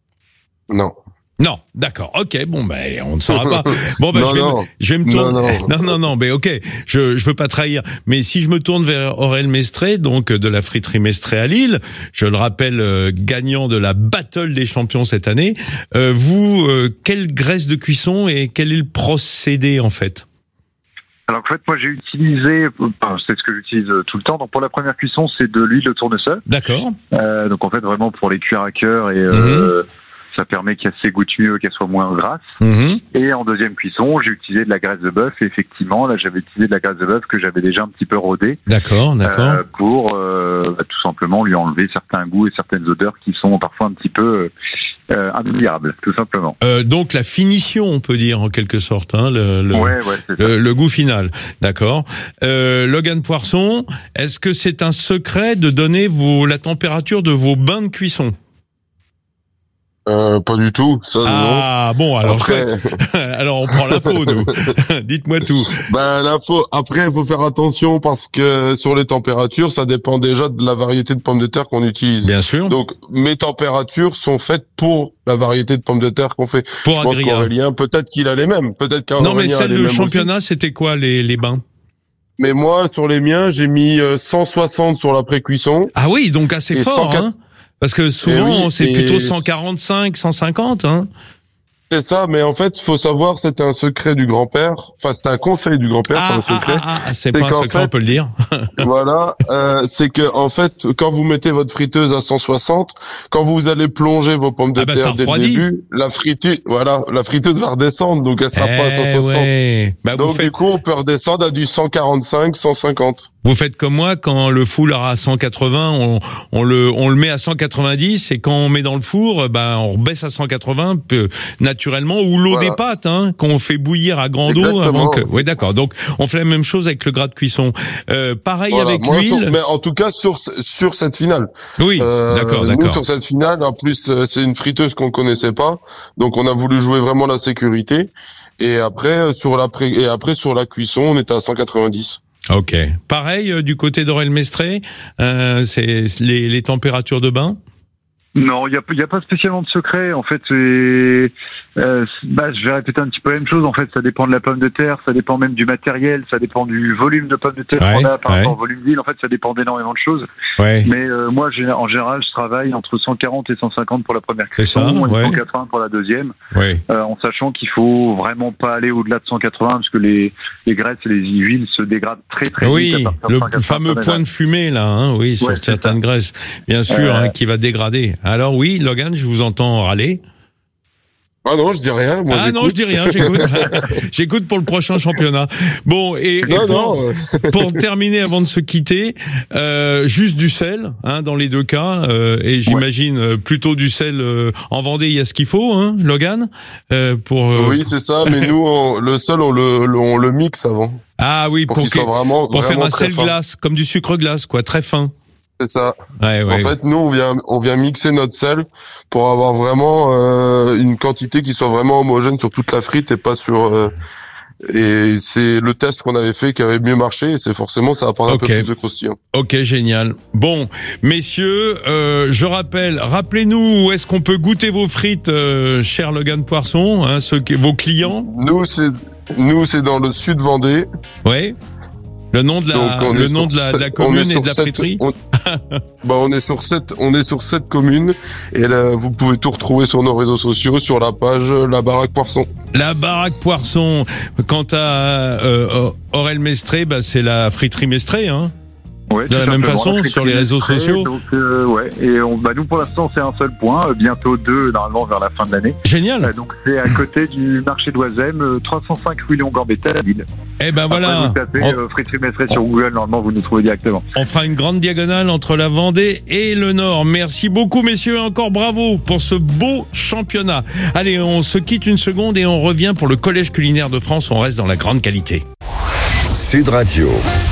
Non. Non, d'accord. Ok, bon on ne saura pas. Bon je vais me tourner. Non, mais ok. Je veux pas trahir, mais si je me tourne vers Aurel Mestré, donc de la friterie Mestré à Lille, je le rappelle, gagnant de la Battle des champions cette année. Vous, quelle graisse de cuisson et quel est le procédé en fait ? Alors en fait, moi j'ai utilisé, c'est ce que j'utilise tout le temps. Donc pour la première cuisson, c'est de l'huile de tournesol. D'accord. Donc en fait vraiment pour les cuire à cœur et ça permet qu'elle s'égoutte mieux, qu'elle soit moins grasse. Et en deuxième cuisson, j'ai utilisé de la graisse de bœuf. Et effectivement, là, j'avais utilisé de la graisse de bœuf que j'avais déjà un petit peu rodée. D'accord. Pour tout simplement lui enlever certains goûts et certaines odeurs qui sont parfois un petit peu indésirables, tout simplement. Donc la finition, on peut dire en quelque sorte, hein, le goût final. D'accord. Logan Poisson, est-ce que c'est un secret de donner la température de vos bains de cuisson ? Pas du tout, ça. Ah non. Bon, alors chouette. Alors on prend l'info, nous. Dites-moi tout. L'info. Après, il faut faire attention parce que sur les températures, ça dépend déjà de la variété de pommes de terre qu'on utilise. Bien sûr. Donc mes températures sont faites pour la variété de pommes de terre qu'on fait. Pour je pense qu'Aurélien, peut-être qu'il a les mêmes. Peut-être qu'Aurélien. Non, mais celle de championnat, aussi. C'était quoi les bains ? Mais moi, sur les miens, j'ai mis 160 sur la pré-cuisson. Ah oui, donc assez fort, 104... hein. Parce que souvent, c'est plutôt 145, 150, hein. C'est ça, mais en fait, il faut savoir, c'était un secret du grand-père. Enfin, c'était un conseil du grand-père, pas un secret. C'est pas un secret, on peut le dire. Voilà, c'est que en fait, quand vous mettez votre friteuse à 160, quand vous allez plonger vos pommes de terre dès le début, la friteuse va redescendre, donc elle sera pas à 160. Ouais. Donc du coup, on peut redescendre à du 145, 150. Vous faites comme moi, quand le four à 180, on le met à 190, et quand on met dans le four, on rebaisse à 180 naturellement, ou l'eau des pâtes, hein, qu'on fait bouillir à grande eau avant que. Oui, d'accord. Donc on fait la même chose avec le gras de cuisson. Pareil avec l'huile. Mais en tout cas sur cette finale. Oui, d'accord. Nous, sur cette finale, en plus, c'est une friteuse qu'on connaissait pas, donc on a voulu jouer vraiment la sécurité. Et après sur la cuisson, on était à 190. Ok. Pareil du côté d'Aurel Mestré, c'est les températures de bain. Non, il y a pas spécialement de secret. En fait, je vais répéter un petit peu la même chose. En fait, ça dépend de la pomme de terre, ça dépend même du matériel, ça dépend du volume de pomme de terre qu'on a par rapport au volume d'huile. En fait, ça dépend d'énormément de choses. Ouais. Mais moi, en général, je travaille entre 140 et 150 pour la première cuisson, et 180 pour la deuxième. Ouais. En sachant qu'il faut vraiment pas aller au-delà de 180 parce que les graisses et les huiles se dégradent très très vite. Oui, le fameux point de fumée là, hein, oui, sur certaines graisses, bien sûr, qui va dégrader. Alors oui, Logan, je vous entends râler. Ah non, je dis rien. Moi, j'écoute. Non, je dis rien. J'écoute. J'écoute pour le prochain championnat. Bon, pour terminer, avant de se quitter, juste du sel, hein, dans les deux cas, et j'imagine plutôt du sel en Vendée. Il y a ce qu'il faut, hein, Logan, Oui, c'est ça. Mais nous, le sel, on le mixe avant. Ah oui, pour faire un sel glace, comme du sucre glace, quoi, très fin. C'est ça. En fait, nous, on vient mixer notre sel pour avoir vraiment une quantité qui soit vraiment homogène sur toute la frite et pas sur. Et c'est le test qu'on avait fait qui avait mieux marché. Et c'est forcément, ça apporte un peu plus de croustillant. Ok, génial. Bon, messieurs, je rappelez-nous où est-ce qu'on peut goûter vos frites, cher Logan Poisson, hein, vos clients. Nous, Nous, c'est dans le sud Vendée. Oui. Le nom de la commune et de la friterie. On est sur 7 communes et là, vous pouvez tout retrouver sur nos réseaux sociaux, sur la page La Baraque Poisson. La Baraque Poisson. Quant à Aurel Mestré, c'est la friterie Mestré, hein. Ouais, de la même façon sur les réseaux sociaux. Donc et nous pour l'instant c'est un seul point, bientôt 2 normalement vers la fin de l'année. Génial. Donc c'est à côté du marché d'Oisem, 305 rue Léon Gambetta à Lille. Eh ben voilà. Après, vous tapez friterie Mestré sur Google, normalement vous nous trouvez directement. On fera une grande diagonale entre la Vendée et le Nord. Merci beaucoup messieurs, encore bravo pour ce beau championnat. Allez, on se quitte une seconde et on revient pour le Collège culinaire de France, on reste dans la grande qualité. Sud Radio.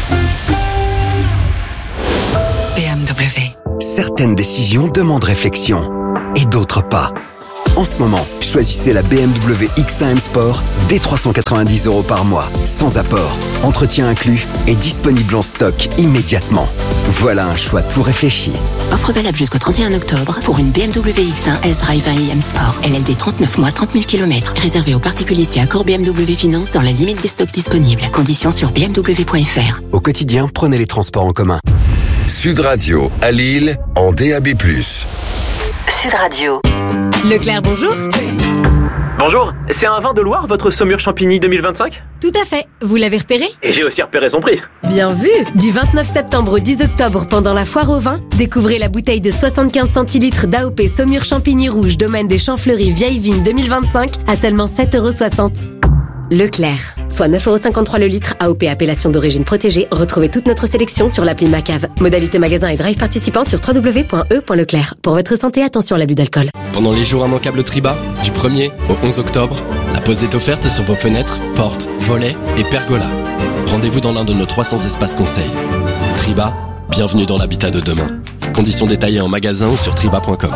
BMW. Certaines décisions demandent réflexion et d'autres pas. En ce moment, choisissez la BMW X1 M Sport dès 390 € par mois, sans apport, entretien inclus et disponible en stock immédiatement. Voilà un choix tout réfléchi. Offre valable jusqu'au 31 octobre pour une BMW X1 S-Drive 1 IM Sport. LLD 39 mois, 30 000 km. Réservé aux particuliers si accord BMW Finance dans la limite des stocks disponibles. Conditions sur bmw.fr. Au quotidien, prenez les transports en commun. Sud Radio à Lille en DAB+. Sud Radio. Leclerc, bonjour. Bonjour, c'est un vin de Loire, votre Saumur Champigny 2025 ? Tout à fait, vous l'avez repéré ? Et j'ai aussi repéré son prix. Bien vu. Du 29 septembre au 10 octobre pendant la foire au vin, découvrez la bouteille de 75 centilitres d'AOP Saumur Champigny Rouge Domaine des Champs Fleuris Vieille Vigne 2025 à seulement 7,60 €. Leclerc, soit 9,53 € le litre, AOP appellation d'origine protégée. Retrouvez toute notre sélection sur l'appli Macave. Modalité magasin et drive participant sur www.e.leclerc. Pour votre santé, attention à l'abus d'alcool. Pendant les jours immanquables Triba, du 1er au 11 octobre, la pause est offerte sur vos fenêtres, portes, volets et pergolas. Rendez-vous dans l'un de nos 300 espaces conseils. Triba, bienvenue dans l'habitat de demain. Conditions détaillées en magasin ou sur triba.com.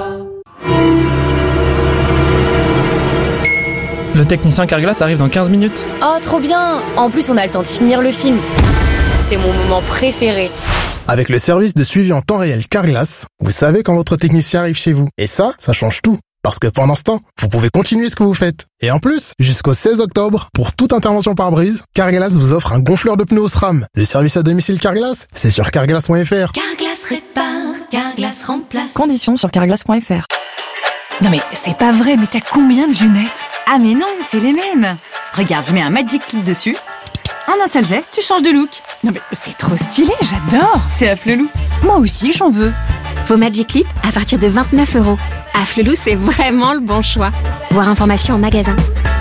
Le technicien Carglass arrive dans 15 minutes. Oh, trop bien. En plus, on a le temps de finir le film. C'est mon moment préféré. Avec le service de suivi en temps réel Carglass, vous savez quand votre technicien arrive chez vous. Et ça change tout. Parce que pendant ce temps, vous pouvez continuer ce que vous faites. Et en plus, jusqu'au 16 octobre, pour toute intervention par brise, Carglass vous offre un gonfleur de pneus au SRAM. Le service à domicile Carglass, c'est sur carglass.fr. Carglass répare, Carglass remplace. Conditions sur carglass.fr. Non mais c'est pas vrai, mais t'as combien de lunettes? Ah mais non, c'est les mêmes. Regarde, je mets un Magic Clip dessus. En un seul geste, tu changes de look. Non mais c'est trop stylé, j'adore. C'est Afflelou. Moi aussi, j'en veux. Vos Magic Clip à partir de 29 €. Afflelou, c'est vraiment le bon choix. Voir information en magasin.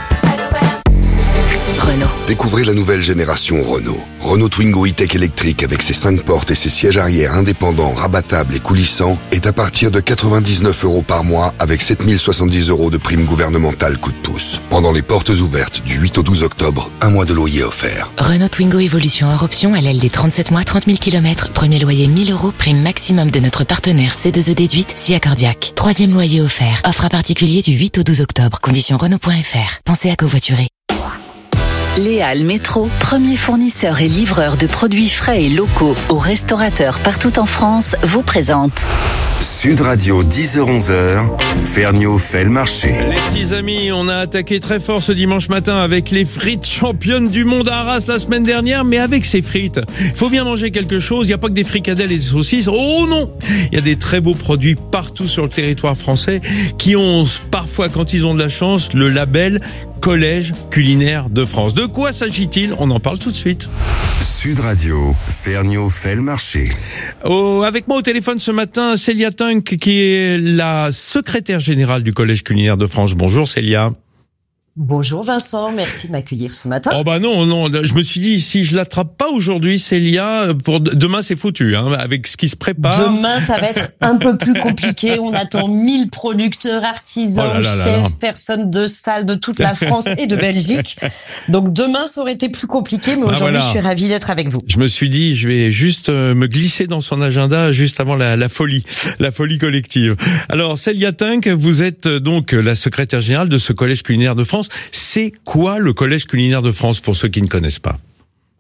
Renault. Découvrez la nouvelle génération Renault. Renault Twingo E-Tech électrique avec ses 5 portes et ses sièges arrière indépendants, rabattables et coulissants est à partir de 99 € par mois avec 7070 € de prime gouvernementale coup de pouce. Pendant les portes ouvertes du 8 au 12 octobre, un mois de loyer offert. Renault Twingo Evolution hors option, LLD 37 mois, 30 000 km. Premier loyer 1000 €, prime maximum de notre partenaire C2E déduite, SIA Cardiac. Troisième loyer offert. Offre à particulier du 8 au 12 octobre. Conditions Renault.fr. Pensez à covoiturer. Léal Métro, premier fournisseur et livreur de produits frais et locaux aux restaurateurs partout en France, vous présente Sud Radio 10h-11h, Ferniaud fait le marché. Les petits amis, on a attaqué très fort ce dimanche matin avec les frites championnes du monde à Arras la semaine dernière, mais avec ces frites, il faut bien manger quelque chose, il n'y a pas que des fricadelles et des saucisses, oh non, il y a des très beaux produits partout sur le territoire français qui ont parfois, quand ils ont de la chance, le label Collège culinaire de France. De quoi s'agit-il? On en parle tout de suite. Sud Radio, Ferniaud fait le marché. Avec moi au téléphone ce matin, Célia Tunk, qui est la secrétaire générale du Collège culinaire de France. Bonjour Célia. Bonjour Vincent, merci de m'accueillir ce matin. Oh bah non, je me suis dit, si je l'attrape pas aujourd'hui, Célia, pour demain c'est foutu, hein, avec ce qui se prépare. Demain ça va être un peu plus compliqué, on attend 1000 producteurs, artisans, chefs, personnes de salle de toute la France et de Belgique. Donc demain ça aurait été plus compliqué, mais aujourd'hui je suis ravie d'être avec vous. Je me suis dit, je vais juste me glisser dans son agenda juste avant la folie collective. Alors Célia Tunk, vous êtes donc la secrétaire générale de ce Collège culinaire de France. C'est quoi le Collège culinaire de France pour ceux qui ne connaissent pas?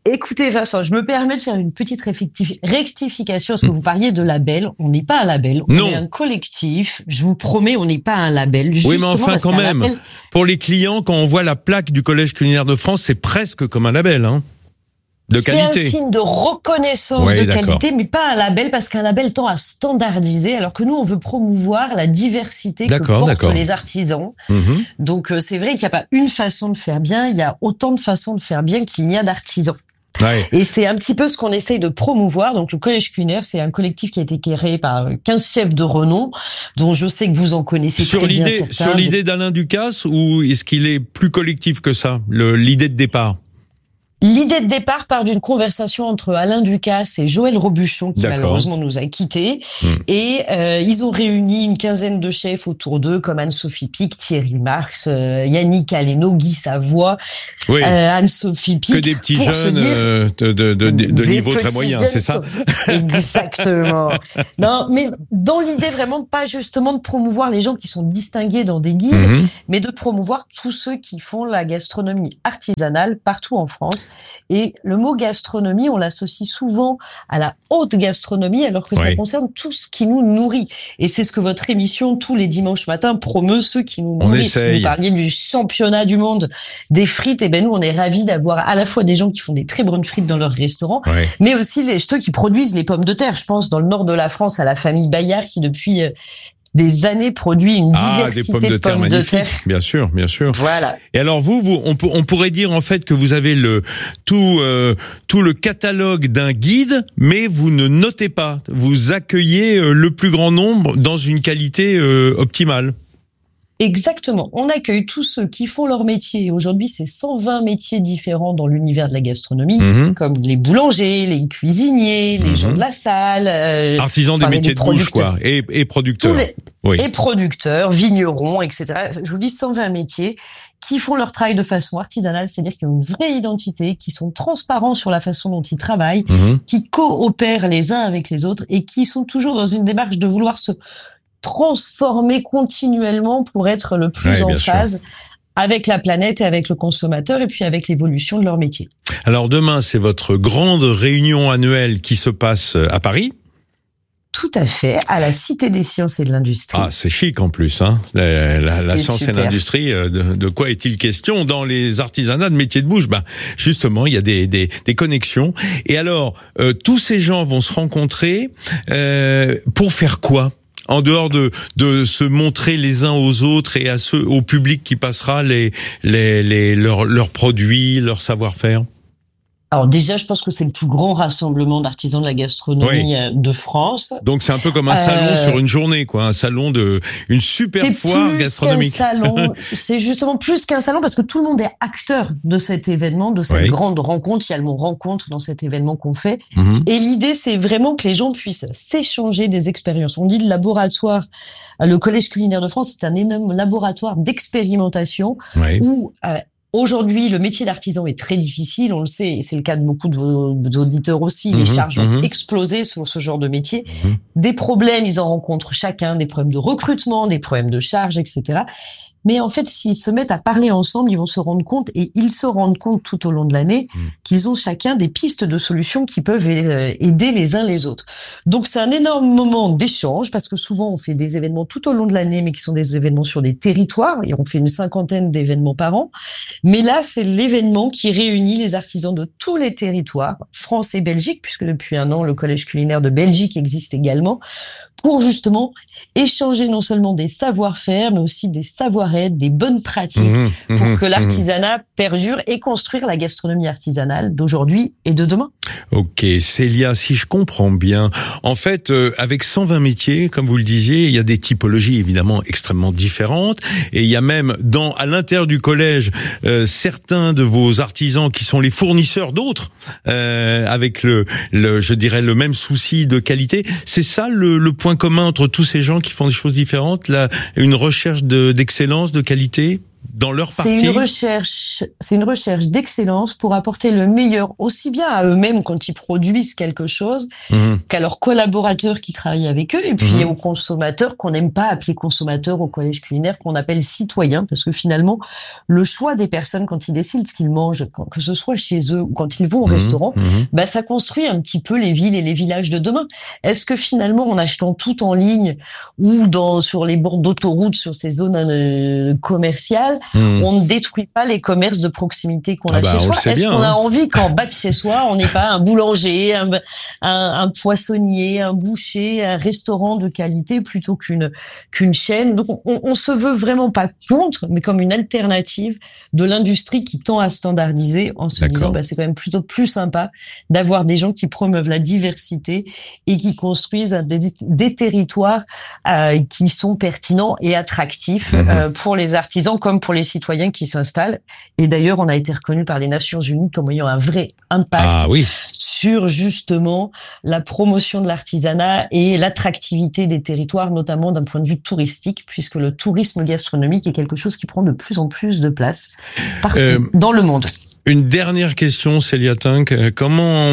Écoutez Vincent, je me permets de faire une petite rectification parce que vous parliez de label. On n'est pas un label, on est un collectif. Je vous promets, on n'est pas un label. Oui, mais enfin quand même, pour les clients, quand on voit la plaque du Collège culinaire de France, c'est presque comme un label, hein, de qualité. C'est un signe de reconnaissance de qualité, mais pas un label, parce qu'un label tend à standardiser, alors que nous, on veut promouvoir la diversité que portent les artisans. Donc c'est vrai qu'il n'y a pas une façon de faire bien, il y a autant de façons de faire bien qu'il n'y a d'artisans. Ouais. Et c'est un petit peu ce qu'on essaye de promouvoir. Donc le Collège culinaire, c'est un collectif qui a été créé par 15 chefs de renom, dont je sais que vous en connaissez très bien certains. Sur l'idée d'Alain Ducasse, ou est-ce qu'il est plus collectif que ça, l'idée de départ? L'idée de départ part d'une conversation entre Alain Ducasse et Joël Robuchon, qui malheureusement nous a quittés. Et ils ont réuni une quinzaine de chefs autour d'eux, comme Anne-Sophie Pic, Thierry Marx, Yannick Aleno, Guy Savoie, Anne-Sophie Pic. Que des petits jeunes de niveau très moyen, c'est ça? Exactement. Non, mais dans l'idée vraiment pas justement de promouvoir les gens qui sont distingués dans des guides, mais de promouvoir tous ceux qui font la gastronomie artisanale partout en France. Et le mot gastronomie, on l'associe souvent à la haute gastronomie, alors que ça concerne tout ce qui nous nourrit. Et c'est ce que votre émission, tous les dimanches matins, promeut, ceux qui nous nourrissent. Vous parliez du championnat du monde des frites, et ben nous, on est ravis d'avoir à la fois des gens qui font des très bonnes frites dans leur restaurant, mais aussi ceux qui produisent les pommes de terre. Je pense, dans le nord de la France, à la famille Bayard, qui depuis des années produit une diversité de pommes de terre. Bien sûr, bien sûr. Voilà. Et alors on pourrait dire en fait que vous avez tout le catalogue d'un guide, mais vous ne notez pas. Vous accueillez le plus grand nombre dans une qualité optimale. Exactement. On accueille tous ceux qui font leur métier. Aujourd'hui, c'est 120 métiers différents dans l'univers de la gastronomie, comme les boulangers, les cuisiniers, les gens de la salle, artisans des métiers de bouche, quoi, et producteurs. Et producteurs, vignerons, etc. Je vous dis 120 métiers qui font leur travail de façon artisanale, c'est-à-dire qu'ils ont une vraie identité, qui sont transparents sur la façon dont ils travaillent, qui coopèrent les uns avec les autres et qui sont toujours dans une démarche de vouloir se transformer continuellement pour être le plus en phase avec la planète et avec le consommateur, et puis avec l'évolution de leur métier. Alors demain, c'est votre grande réunion annuelle qui se passe à Paris. Tout à fait, à la Cité des Sciences et de l'Industrie. Ah, c'est chic en plus, hein. La science et l'industrie, de quoi est-il question dans les artisanats de métiers de bouche? Ben, justement, il y a des connexions. Et alors, tous ces gens vont se rencontrer pour faire quoi? En dehors de se montrer les uns aux autres et au public qui passera leurs produits, leur savoir-faire. Alors déjà, je pense que c'est le plus grand rassemblement d'artisans de la gastronomie de France. Donc c'est un peu comme un salon sur une journée, quoi, un salon une super foire gastronomique. C'est justement plus qu'un salon, parce que tout le monde est acteur de cet événement, de cette grande rencontre. Il y a le mot rencontre dans cet événement qu'on fait. Et l'idée, c'est vraiment que les gens puissent s'échanger des expériences. On dit le laboratoire, le Collège culinaire de France, c'est un énorme laboratoire d'expérimentation où aujourd'hui, le métier d'artisan est très difficile, on le sait, et c'est le cas de beaucoup de vos auditeurs aussi. Les charges ont explosé sur ce genre de métier. Des problèmes, ils en rencontrent chacun, des problèmes de recrutement, des problèmes de charges, etc. Mais en fait, s'ils se mettent à parler ensemble, ils vont se rendre compte, et ils se rendent compte tout au long de l'année, qu'ils ont chacun des pistes de solutions qui peuvent aider les uns les autres. Donc c'est un énorme moment d'échange, parce que souvent on fait des événements tout au long de l'année, mais qui sont des événements sur des territoires, et on fait une 50aine d'événements par an. Mais là, c'est l'événement qui réunit les artisans de tous les territoires, France et Belgique, puisque depuis un an, le Collège culinaire de Belgique existe également, pour justement échanger non seulement des savoir-faire, mais aussi des savoir-être, des bonnes pratiques, pour que l'artisanat perdure et construire la gastronomie artisanale d'aujourd'hui et de demain. Ok, Célia, si je comprends bien, en fait, avec 120 métiers, comme vous le disiez, il y a des typologies évidemment extrêmement différentes, et il y a même à l'intérieur du collège certains de vos artisans qui sont les fournisseurs d'autres, avec je dirais le même souci de qualité. C'est ça le point commun entre tous ces gens qui font des choses différentes, une recherche d'excellence, de qualité? dans leur partie. C'est une recherche d'excellence pour apporter le meilleur aussi bien à eux-mêmes quand ils produisent quelque chose qu'à leurs collaborateurs qui travaillent avec eux et puis aux consommateurs qu'on n'aime pas appeler consommateurs au collège culinaire, qu'on appelle citoyens, parce que finalement le choix des personnes quand ils décident ce qu'ils mangent, que ce soit chez eux ou quand ils vont au restaurant, bah ça construit un petit peu les villes et les villages de demain. Est-ce que finalement en achetant tout en ligne ou sur les bords d'autoroute, sur ces zones commerciales, on ne détruit pas les commerces de proximité qu'on a chez soi? Est-ce qu'on a envie qu'en bas de chez soi, on n'ait pas un boulanger, un poissonnier, un boucher, un restaurant de qualité plutôt qu'une chaîne? Donc on se veut vraiment pas contre, mais comme une alternative de l'industrie qui tend à standardiser en se disant c'est quand même plutôt plus sympa d'avoir des gens qui promeuvent la diversité et qui construisent des territoires qui sont pertinents et attractifs pour les artisans comme pour les citoyens qui s'installent. Et d'ailleurs, on a été reconnu par les Nations Unies comme ayant un vrai impact sur justement la promotion de l'artisanat et l'attractivité des territoires, notamment d'un point de vue touristique, puisque le tourisme gastronomique est quelque chose qui prend de plus en plus de place partout dans le monde. Une dernière question, Célia Tinck. Comment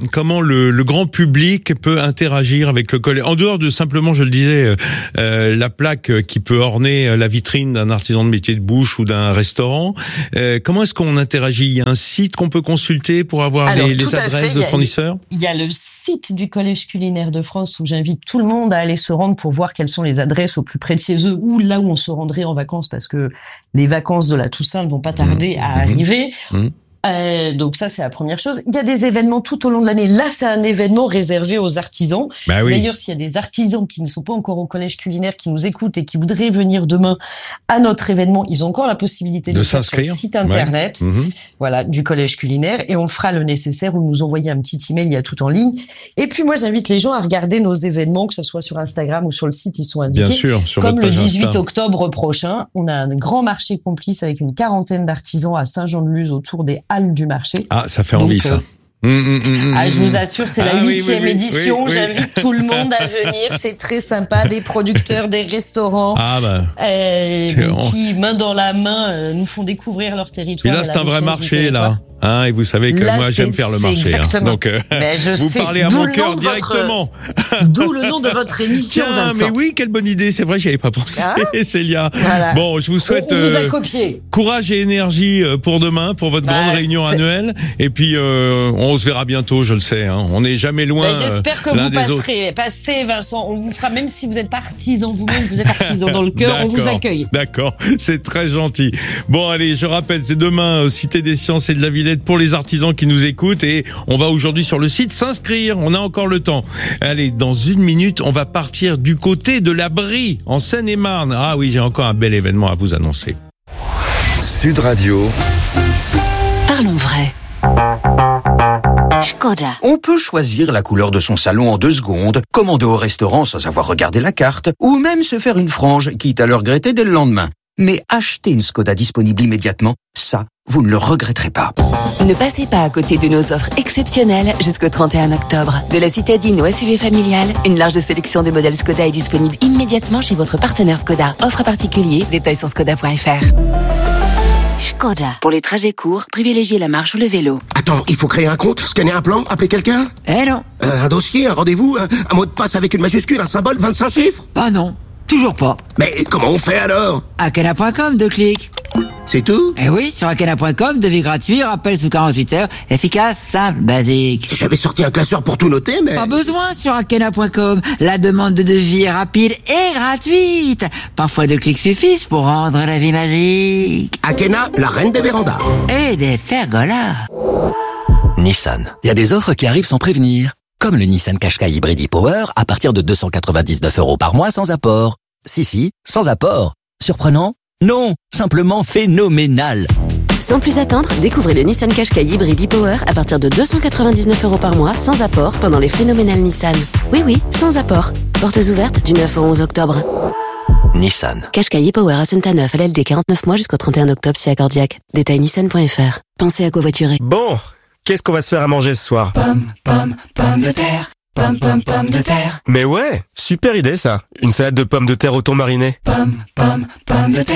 le grand public peut interagir avec le collège, en dehors de simplement, je le disais, la plaque qui peut orner la vitrine d'un artisan de métier de bouche ou d'un restaurant. Comment est-ce qu'on interagit? Il y a un site qu'on peut consulter pour avoir les adresses de fournisseurs? Il y a le site du Collège culinaire de France où j'invite tout le monde à aller se rendre pour voir quelles sont les adresses au plus près de chez eux ou là où on se rendrait en vacances, parce que les vacances de la Toussaint ne vont pas tarder à arriver. Donc ça, c'est la première chose. Il y a des événements tout au long de l'année. Là, c'est un événement réservé aux artisans. D'ailleurs, s'il y a des artisans qui ne sont pas encore au collège culinaire, qui nous écoutent et qui voudraient venir demain à notre événement, ils ont encore la possibilité de s'inscrire sur le site internet du collège culinaire, et on fera le nécessaire ou nous envoyer un petit email, il y a tout en ligne. Et puis moi, j'invite les gens à regarder nos événements, que ce soit sur Instagram ou sur le site, ils sont indiqués. Bien sûr, sur comme votre le page 18 Insta. octobre prochain, on a un grand marché complice avec une 40aine d'artisans à Saint-Jean-de-Luz autour des halles du marché. Ah, ça fait envie, ça. Je vous assure, c'est la 8e édition. Oui. J'invite tout le monde à venir. C'est très sympa. Des producteurs, des restaurants, qui, main dans la main, nous font découvrir leur territoire. Et là, c'est un vrai marché, là. Et vous savez que moi, j'aime faire le marché. Donc, vous parlez à mon cœur directement. D'où le nom de votre émission, Tiens, Vincent. mais oui, quelle bonne idée. C'est vrai, j'y avais pas pensé, Célia. Voilà. Bon, je vous souhaite on vous a copié. Courage et énergie pour demain, pour votre grande réunion annuelle. Et puis, on se verra bientôt, je le sais. On n'est jamais loin. J'espère que vous passez, Vincent. On vous fera, même si vous n'êtes pas artisan vous-même, vous êtes artisan dans le cœur, on vous accueille. D'accord, c'est très gentil. Bon, allez, je rappelle, c'est demain, Cité des Sciences et de la Villette pour les artisans qui nous écoutent, et on va aujourd'hui sur le site s'inscrire, on a encore le temps. Allez, dans une minute, on va partir du côté de la Brie, en Seine-et-Marne. Ah oui, j'ai encore un bel événement à vous annoncer. Sud Radio. Parlons vrai. Škoda. On peut choisir la couleur de son salon en 2 secondes, commander au restaurant sans avoir regardé la carte, ou même se faire une frange, quitte à le regretter dès le lendemain. Mais acheter une Škoda disponible immédiatement, ça, vous ne le regretterez pas. Ne passez pas à côté de nos offres exceptionnelles jusqu'au 31 octobre. De la citadine au SUV familial, une large sélection de modèles Škoda est disponible immédiatement chez votre partenaire Škoda. Offre à particulier, détails sur škoda.fr. Škoda. Pour les trajets courts, privilégiez la marche ou le vélo. Attends, il faut créer un compte, scanner un plan, appeler quelqu'un? Non. Un dossier, un rendez-vous, un mot de passe avec une majuscule, un symbole, 25 chiffres? Ah non, toujours pas. Mais comment on fait alors? Akena.com, 2 clics. C'est tout? Eh oui, sur Akena.com, devis gratuit, rappel sous 48 heures, efficace, simple, basique. J'avais sorti un classeur pour tout noter, mais... Pas besoin sur Akena.com. La demande de devis est rapide et gratuite. Parfois 2 clics suffisent pour rendre la vie magique. Akena, la reine des vérandas. Et des pergolas. Nissan. Il y a des offres qui arrivent sans prévenir. Comme le Nissan Qashqai Hybrid e-Power à partir de 299 € par mois sans apport. Si, sans apport. Surprenant? Non, simplement phénoménal. Sans plus attendre, découvrez le Nissan Qashqai Hybrid e-Power à partir de 299 € par mois sans apport pendant les phénoménales Nissan. Oui, sans apport. Portes ouvertes du 9 au 11 octobre. Nissan. Qashqai e-Power à Saint-Anneuf, LLD 49 mois jusqu'au 31 octobre si accordiaque. Détail nissan.fr. Pensez à covoiturer. Bon, qu'est-ce qu'on va se faire à manger ce soir? Pommes de terre. Pommes de terre. Mais ouais, super idée ça. Une salade de pommes de terre au thon mariné. Pommes de terre.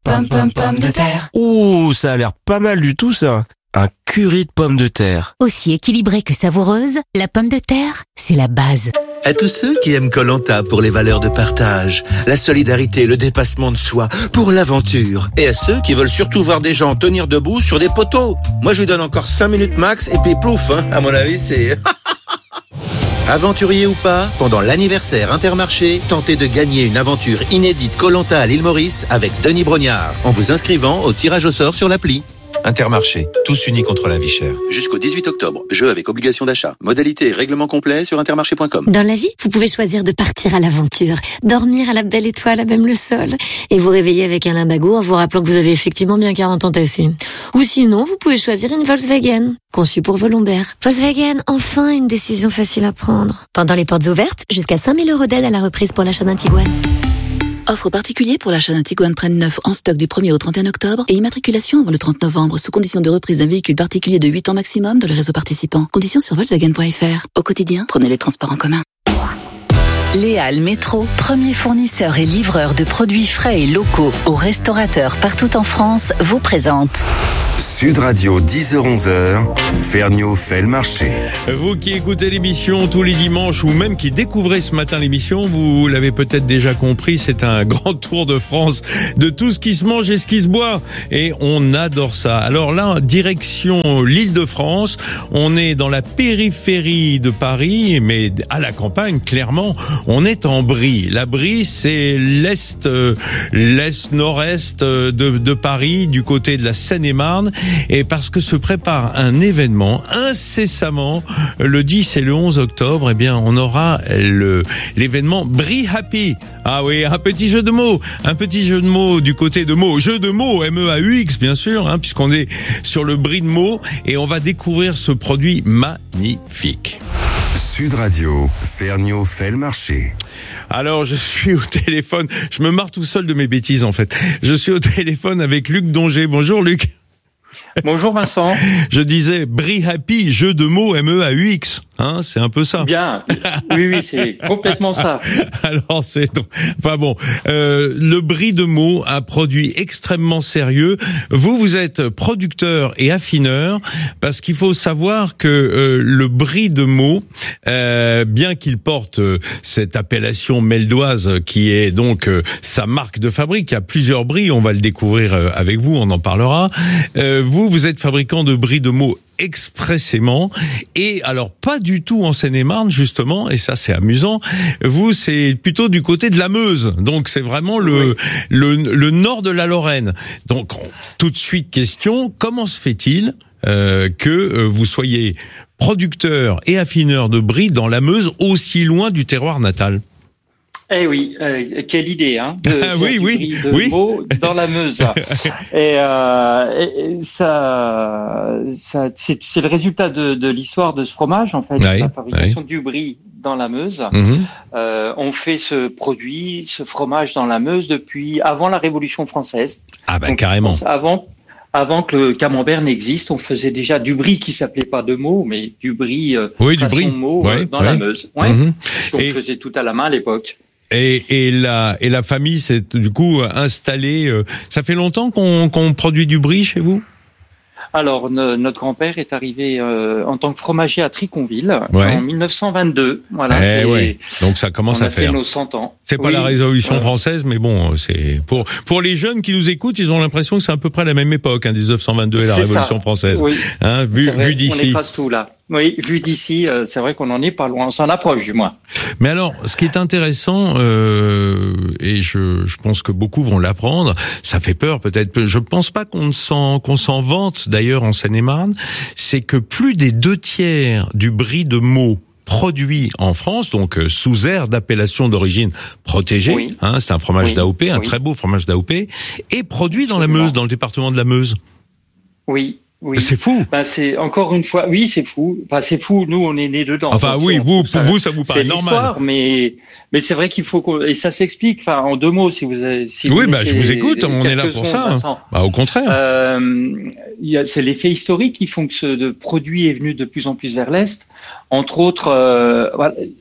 Pomme, pomme, pomme de terre. Ouh, ça a l'air pas mal du tout ça. Un curry de pommes de terre. Aussi équilibrée que savoureuse, la pomme de terre, c'est la base. À tous ceux qui aiment Koh-Lanta pour les valeurs de partage, la solidarité, le dépassement de soi, pour l'aventure. Et à ceux qui veulent surtout voir des gens tenir debout sur des poteaux. Moi, je lui donne encore 5 minutes max et puis plouf, hein. À mon avis, c'est... Aventurier ou pas, pendant l'anniversaire Intermarché, tentez de gagner une aventure inédite Koh-Lanta à l'île Maurice avec Denis Brognard, en vous inscrivant au tirage au sort sur l'appli. Intermarché, tous unis contre la vie chère. Jusqu'au 18 octobre, jeu avec obligation d'achat. Modalité et règlement complet sur intermarché.com. Dans la vie, vous pouvez choisir de partir à l'aventure, dormir à la belle étoile à même le sol, et vous réveiller avec un limbago en vous rappelant que vous avez effectivement bien 40 ans tassés. Ou sinon, vous pouvez choisir une Volkswagen, conçue pour vos lombaires. Volkswagen, enfin une décision facile à prendre. Pendant les portes ouvertes, jusqu'à 5 000 € d'aide à la reprise pour l'achat d'un Tiguan. Offre particulier pour l'achat d'un Tiguan Trend 9 en stock du 1er au 31 octobre et immatriculation avant le 30 novembre sous condition de reprise d'un véhicule particulier de 8 ans maximum dans les réseaux participants. Conditions sur Volkswagen.fr. Au quotidien, prenez les transports en commun. Léal Métro, premier fournisseur et livreur de produits frais et locaux aux restaurateurs partout en France, vous présente Sud Radio, 10h-11h, Ferniaud fait le marché. Vous qui écoutez l'émission tous les dimanches ou même qui découvrez ce matin l'émission, vous l'avez peut-être déjà compris, c'est un grand tour de France de tout ce qui se mange et ce qui se boit. Et on adore ça. Alors là, direction l'Île-de-France, on est dans la périphérie de Paris, mais à la campagne, clairement, on est en Brie. La Brie, c'est l'est, nord-est de Paris, du côté de la Seine-et-Marne. Et parce que se prépare un événement incessamment le 10 et le 11 octobre, eh bien on aura l'événement Brie Happy. Ah oui, un petit jeu de mots du côté de mots, jeu de mots MEAUX bien sûr, hein, puisqu'on est sur le Brie de mots et on va découvrir ce produit magnifique. Sud Radio, Ferniaud fait le marché. Alors, je suis au téléphone, je me marre tout seul de mes bêtises en fait. Je suis au téléphone avec Luc Donget. Bonjour Luc. Bonjour Vincent. Je disais Brie Happy, jeu de mots MEAUX, hein, c'est un peu ça. Bien. Oui, c'est complètement ça. Alors enfin bon, le Brie de mots, un produit extrêmement sérieux. Vous êtes producteur et affineur parce qu'il faut savoir que le Brie de mots, bien qu'il porte cette appellation meldoise qui est donc sa marque de fabrique, il y a plusieurs bries, on va le découvrir avec vous, on en parlera. Vous êtes fabricant de brie de mots expressément, et alors pas du tout en Seine-et-Marne justement, et ça c'est amusant. Vous c'est plutôt du côté de la Meuse, donc c'est vraiment le nord de la Lorraine. Donc tout de suite question, comment se fait-il que vous soyez producteur et affineur de brie dans la Meuse, aussi loin du terroir natal? Eh oui, quelle idée, hein, oui. mots dans la Meuse. Et ça, c'est le résultat de l'histoire de ce fromage, en fait, la fabrication du Brie dans la Meuse. On fait ce fromage dans la Meuse depuis avant la Révolution française. Ah ben carrément. Avant que le camembert n'existe, on faisait déjà du Brie qui s'appelait pas de mots, mais du Brie façon mot dans la Meuse. Ce qu'on faisait tout à la main à l'époque. Et la famille s'est du coup installée. Ça fait longtemps qu'on produit du Brie chez vous? Alors, notre grand-père est arrivé en tant que fromager à Triconville en 1922. Voilà, donc ça commence à faire. On a fait nos 100 ans. C'est pas la Révolution française, mais bon, c'est pour les jeunes qui nous écoutent, ils ont l'impression que c'est à peu près la même époque, 1922 et la Révolution française. Oui. Hein, vu d'ici. On est pas tout là. Oui, vu d'ici, c'est vrai qu'on en est pas loin. On s'en approche du moins. Mais alors, ce qui est intéressant, et je pense que beaucoup vont l'apprendre, ça fait peur peut-être. Je pense pas qu'on s'en vante d'ailleurs en Seine-et-Marne, c'est que plus des 2/3 du Brie de mots produit en France, donc sous aire d'appellation d'origine protégée, c'est un fromage d'AOP, un très beau fromage d'AOP, et produit dans la Meuse, dans le département de la Meuse. Oui. C'est fou. C'est encore une fois, c'est fou. C'est fou. Nous, on est nés dedans. Enfin, oui, pour vous, ça vous paraît normal. C'est l'histoire, mais c'est vrai qu'il faut et ça s'explique. Enfin, en 2 mots, si vous avez. Je vous écoute. On est là pour ça. Au contraire. C'est l'effet historique qui font que ce produit est venu de plus en plus vers l'est. Entre autres,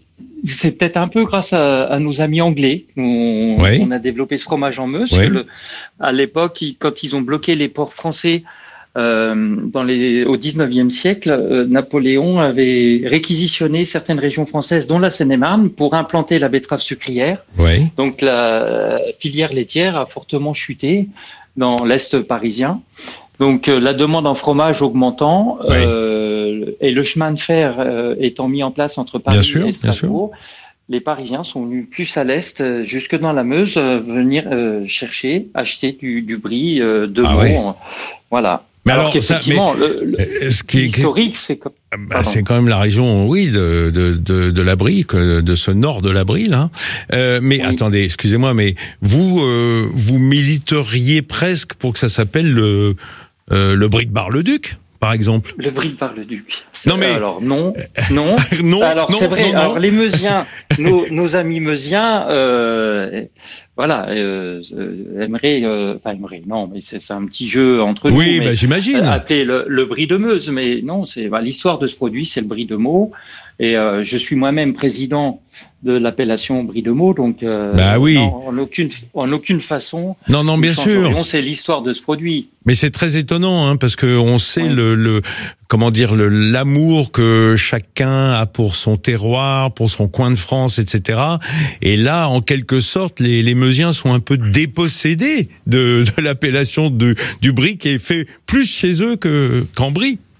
c'est peut-être un peu grâce à nos amis anglais. On a développé ce fromage en Meuse. À l'époque, quand ils ont bloqué les ports français au 19e siècle, Napoléon avait réquisitionné certaines régions françaises, dont la Seine-et-Marne, pour implanter la betterave sucrière. Donc la filière laitière a fortement chuté dans l'Est parisien. Donc la demande en fromage augmentant et le chemin de fer étant mis en place entre Paris et Strasbourg, les Parisiens sont venus plus à l'Est, jusque dans la Meuse, venir acheter du brie de Meaux. Voilà. Mais alors qu'effectivement, l'historique, c'est comme... c'est quand même la région, de la Brie, de ce nord de la Brie, là. Attendez, excusez-moi, mais vous militeriez presque pour que ça s'appelle le brie de Bar-le-Duc, par exemple. Le brie de Bar-le-Duc. Non mais alors non. Alors c'est vrai. Alors les Meusiens, nos amis Meusiens, aimeraient. Non, mais c'est un petit jeu entre nous. Oui, j'imagine. Appeler le brie de Meuse, mais non, c'est l'histoire de ce produit, c'est le brie de Meaux. Et je suis moi-même président de l'appellation brie de Meaux, donc non, en aucune façon. Non, bien sûr. C'est l'histoire de ce produit. Mais c'est très étonnant, parce que on sait l'amour que chacun a pour son terroir, pour son coin de France, etc. Et là, en quelque sorte, les Meusiens sont un peu dépossédés de l'appellation du brie qui est fait plus chez eux qu'en Brie.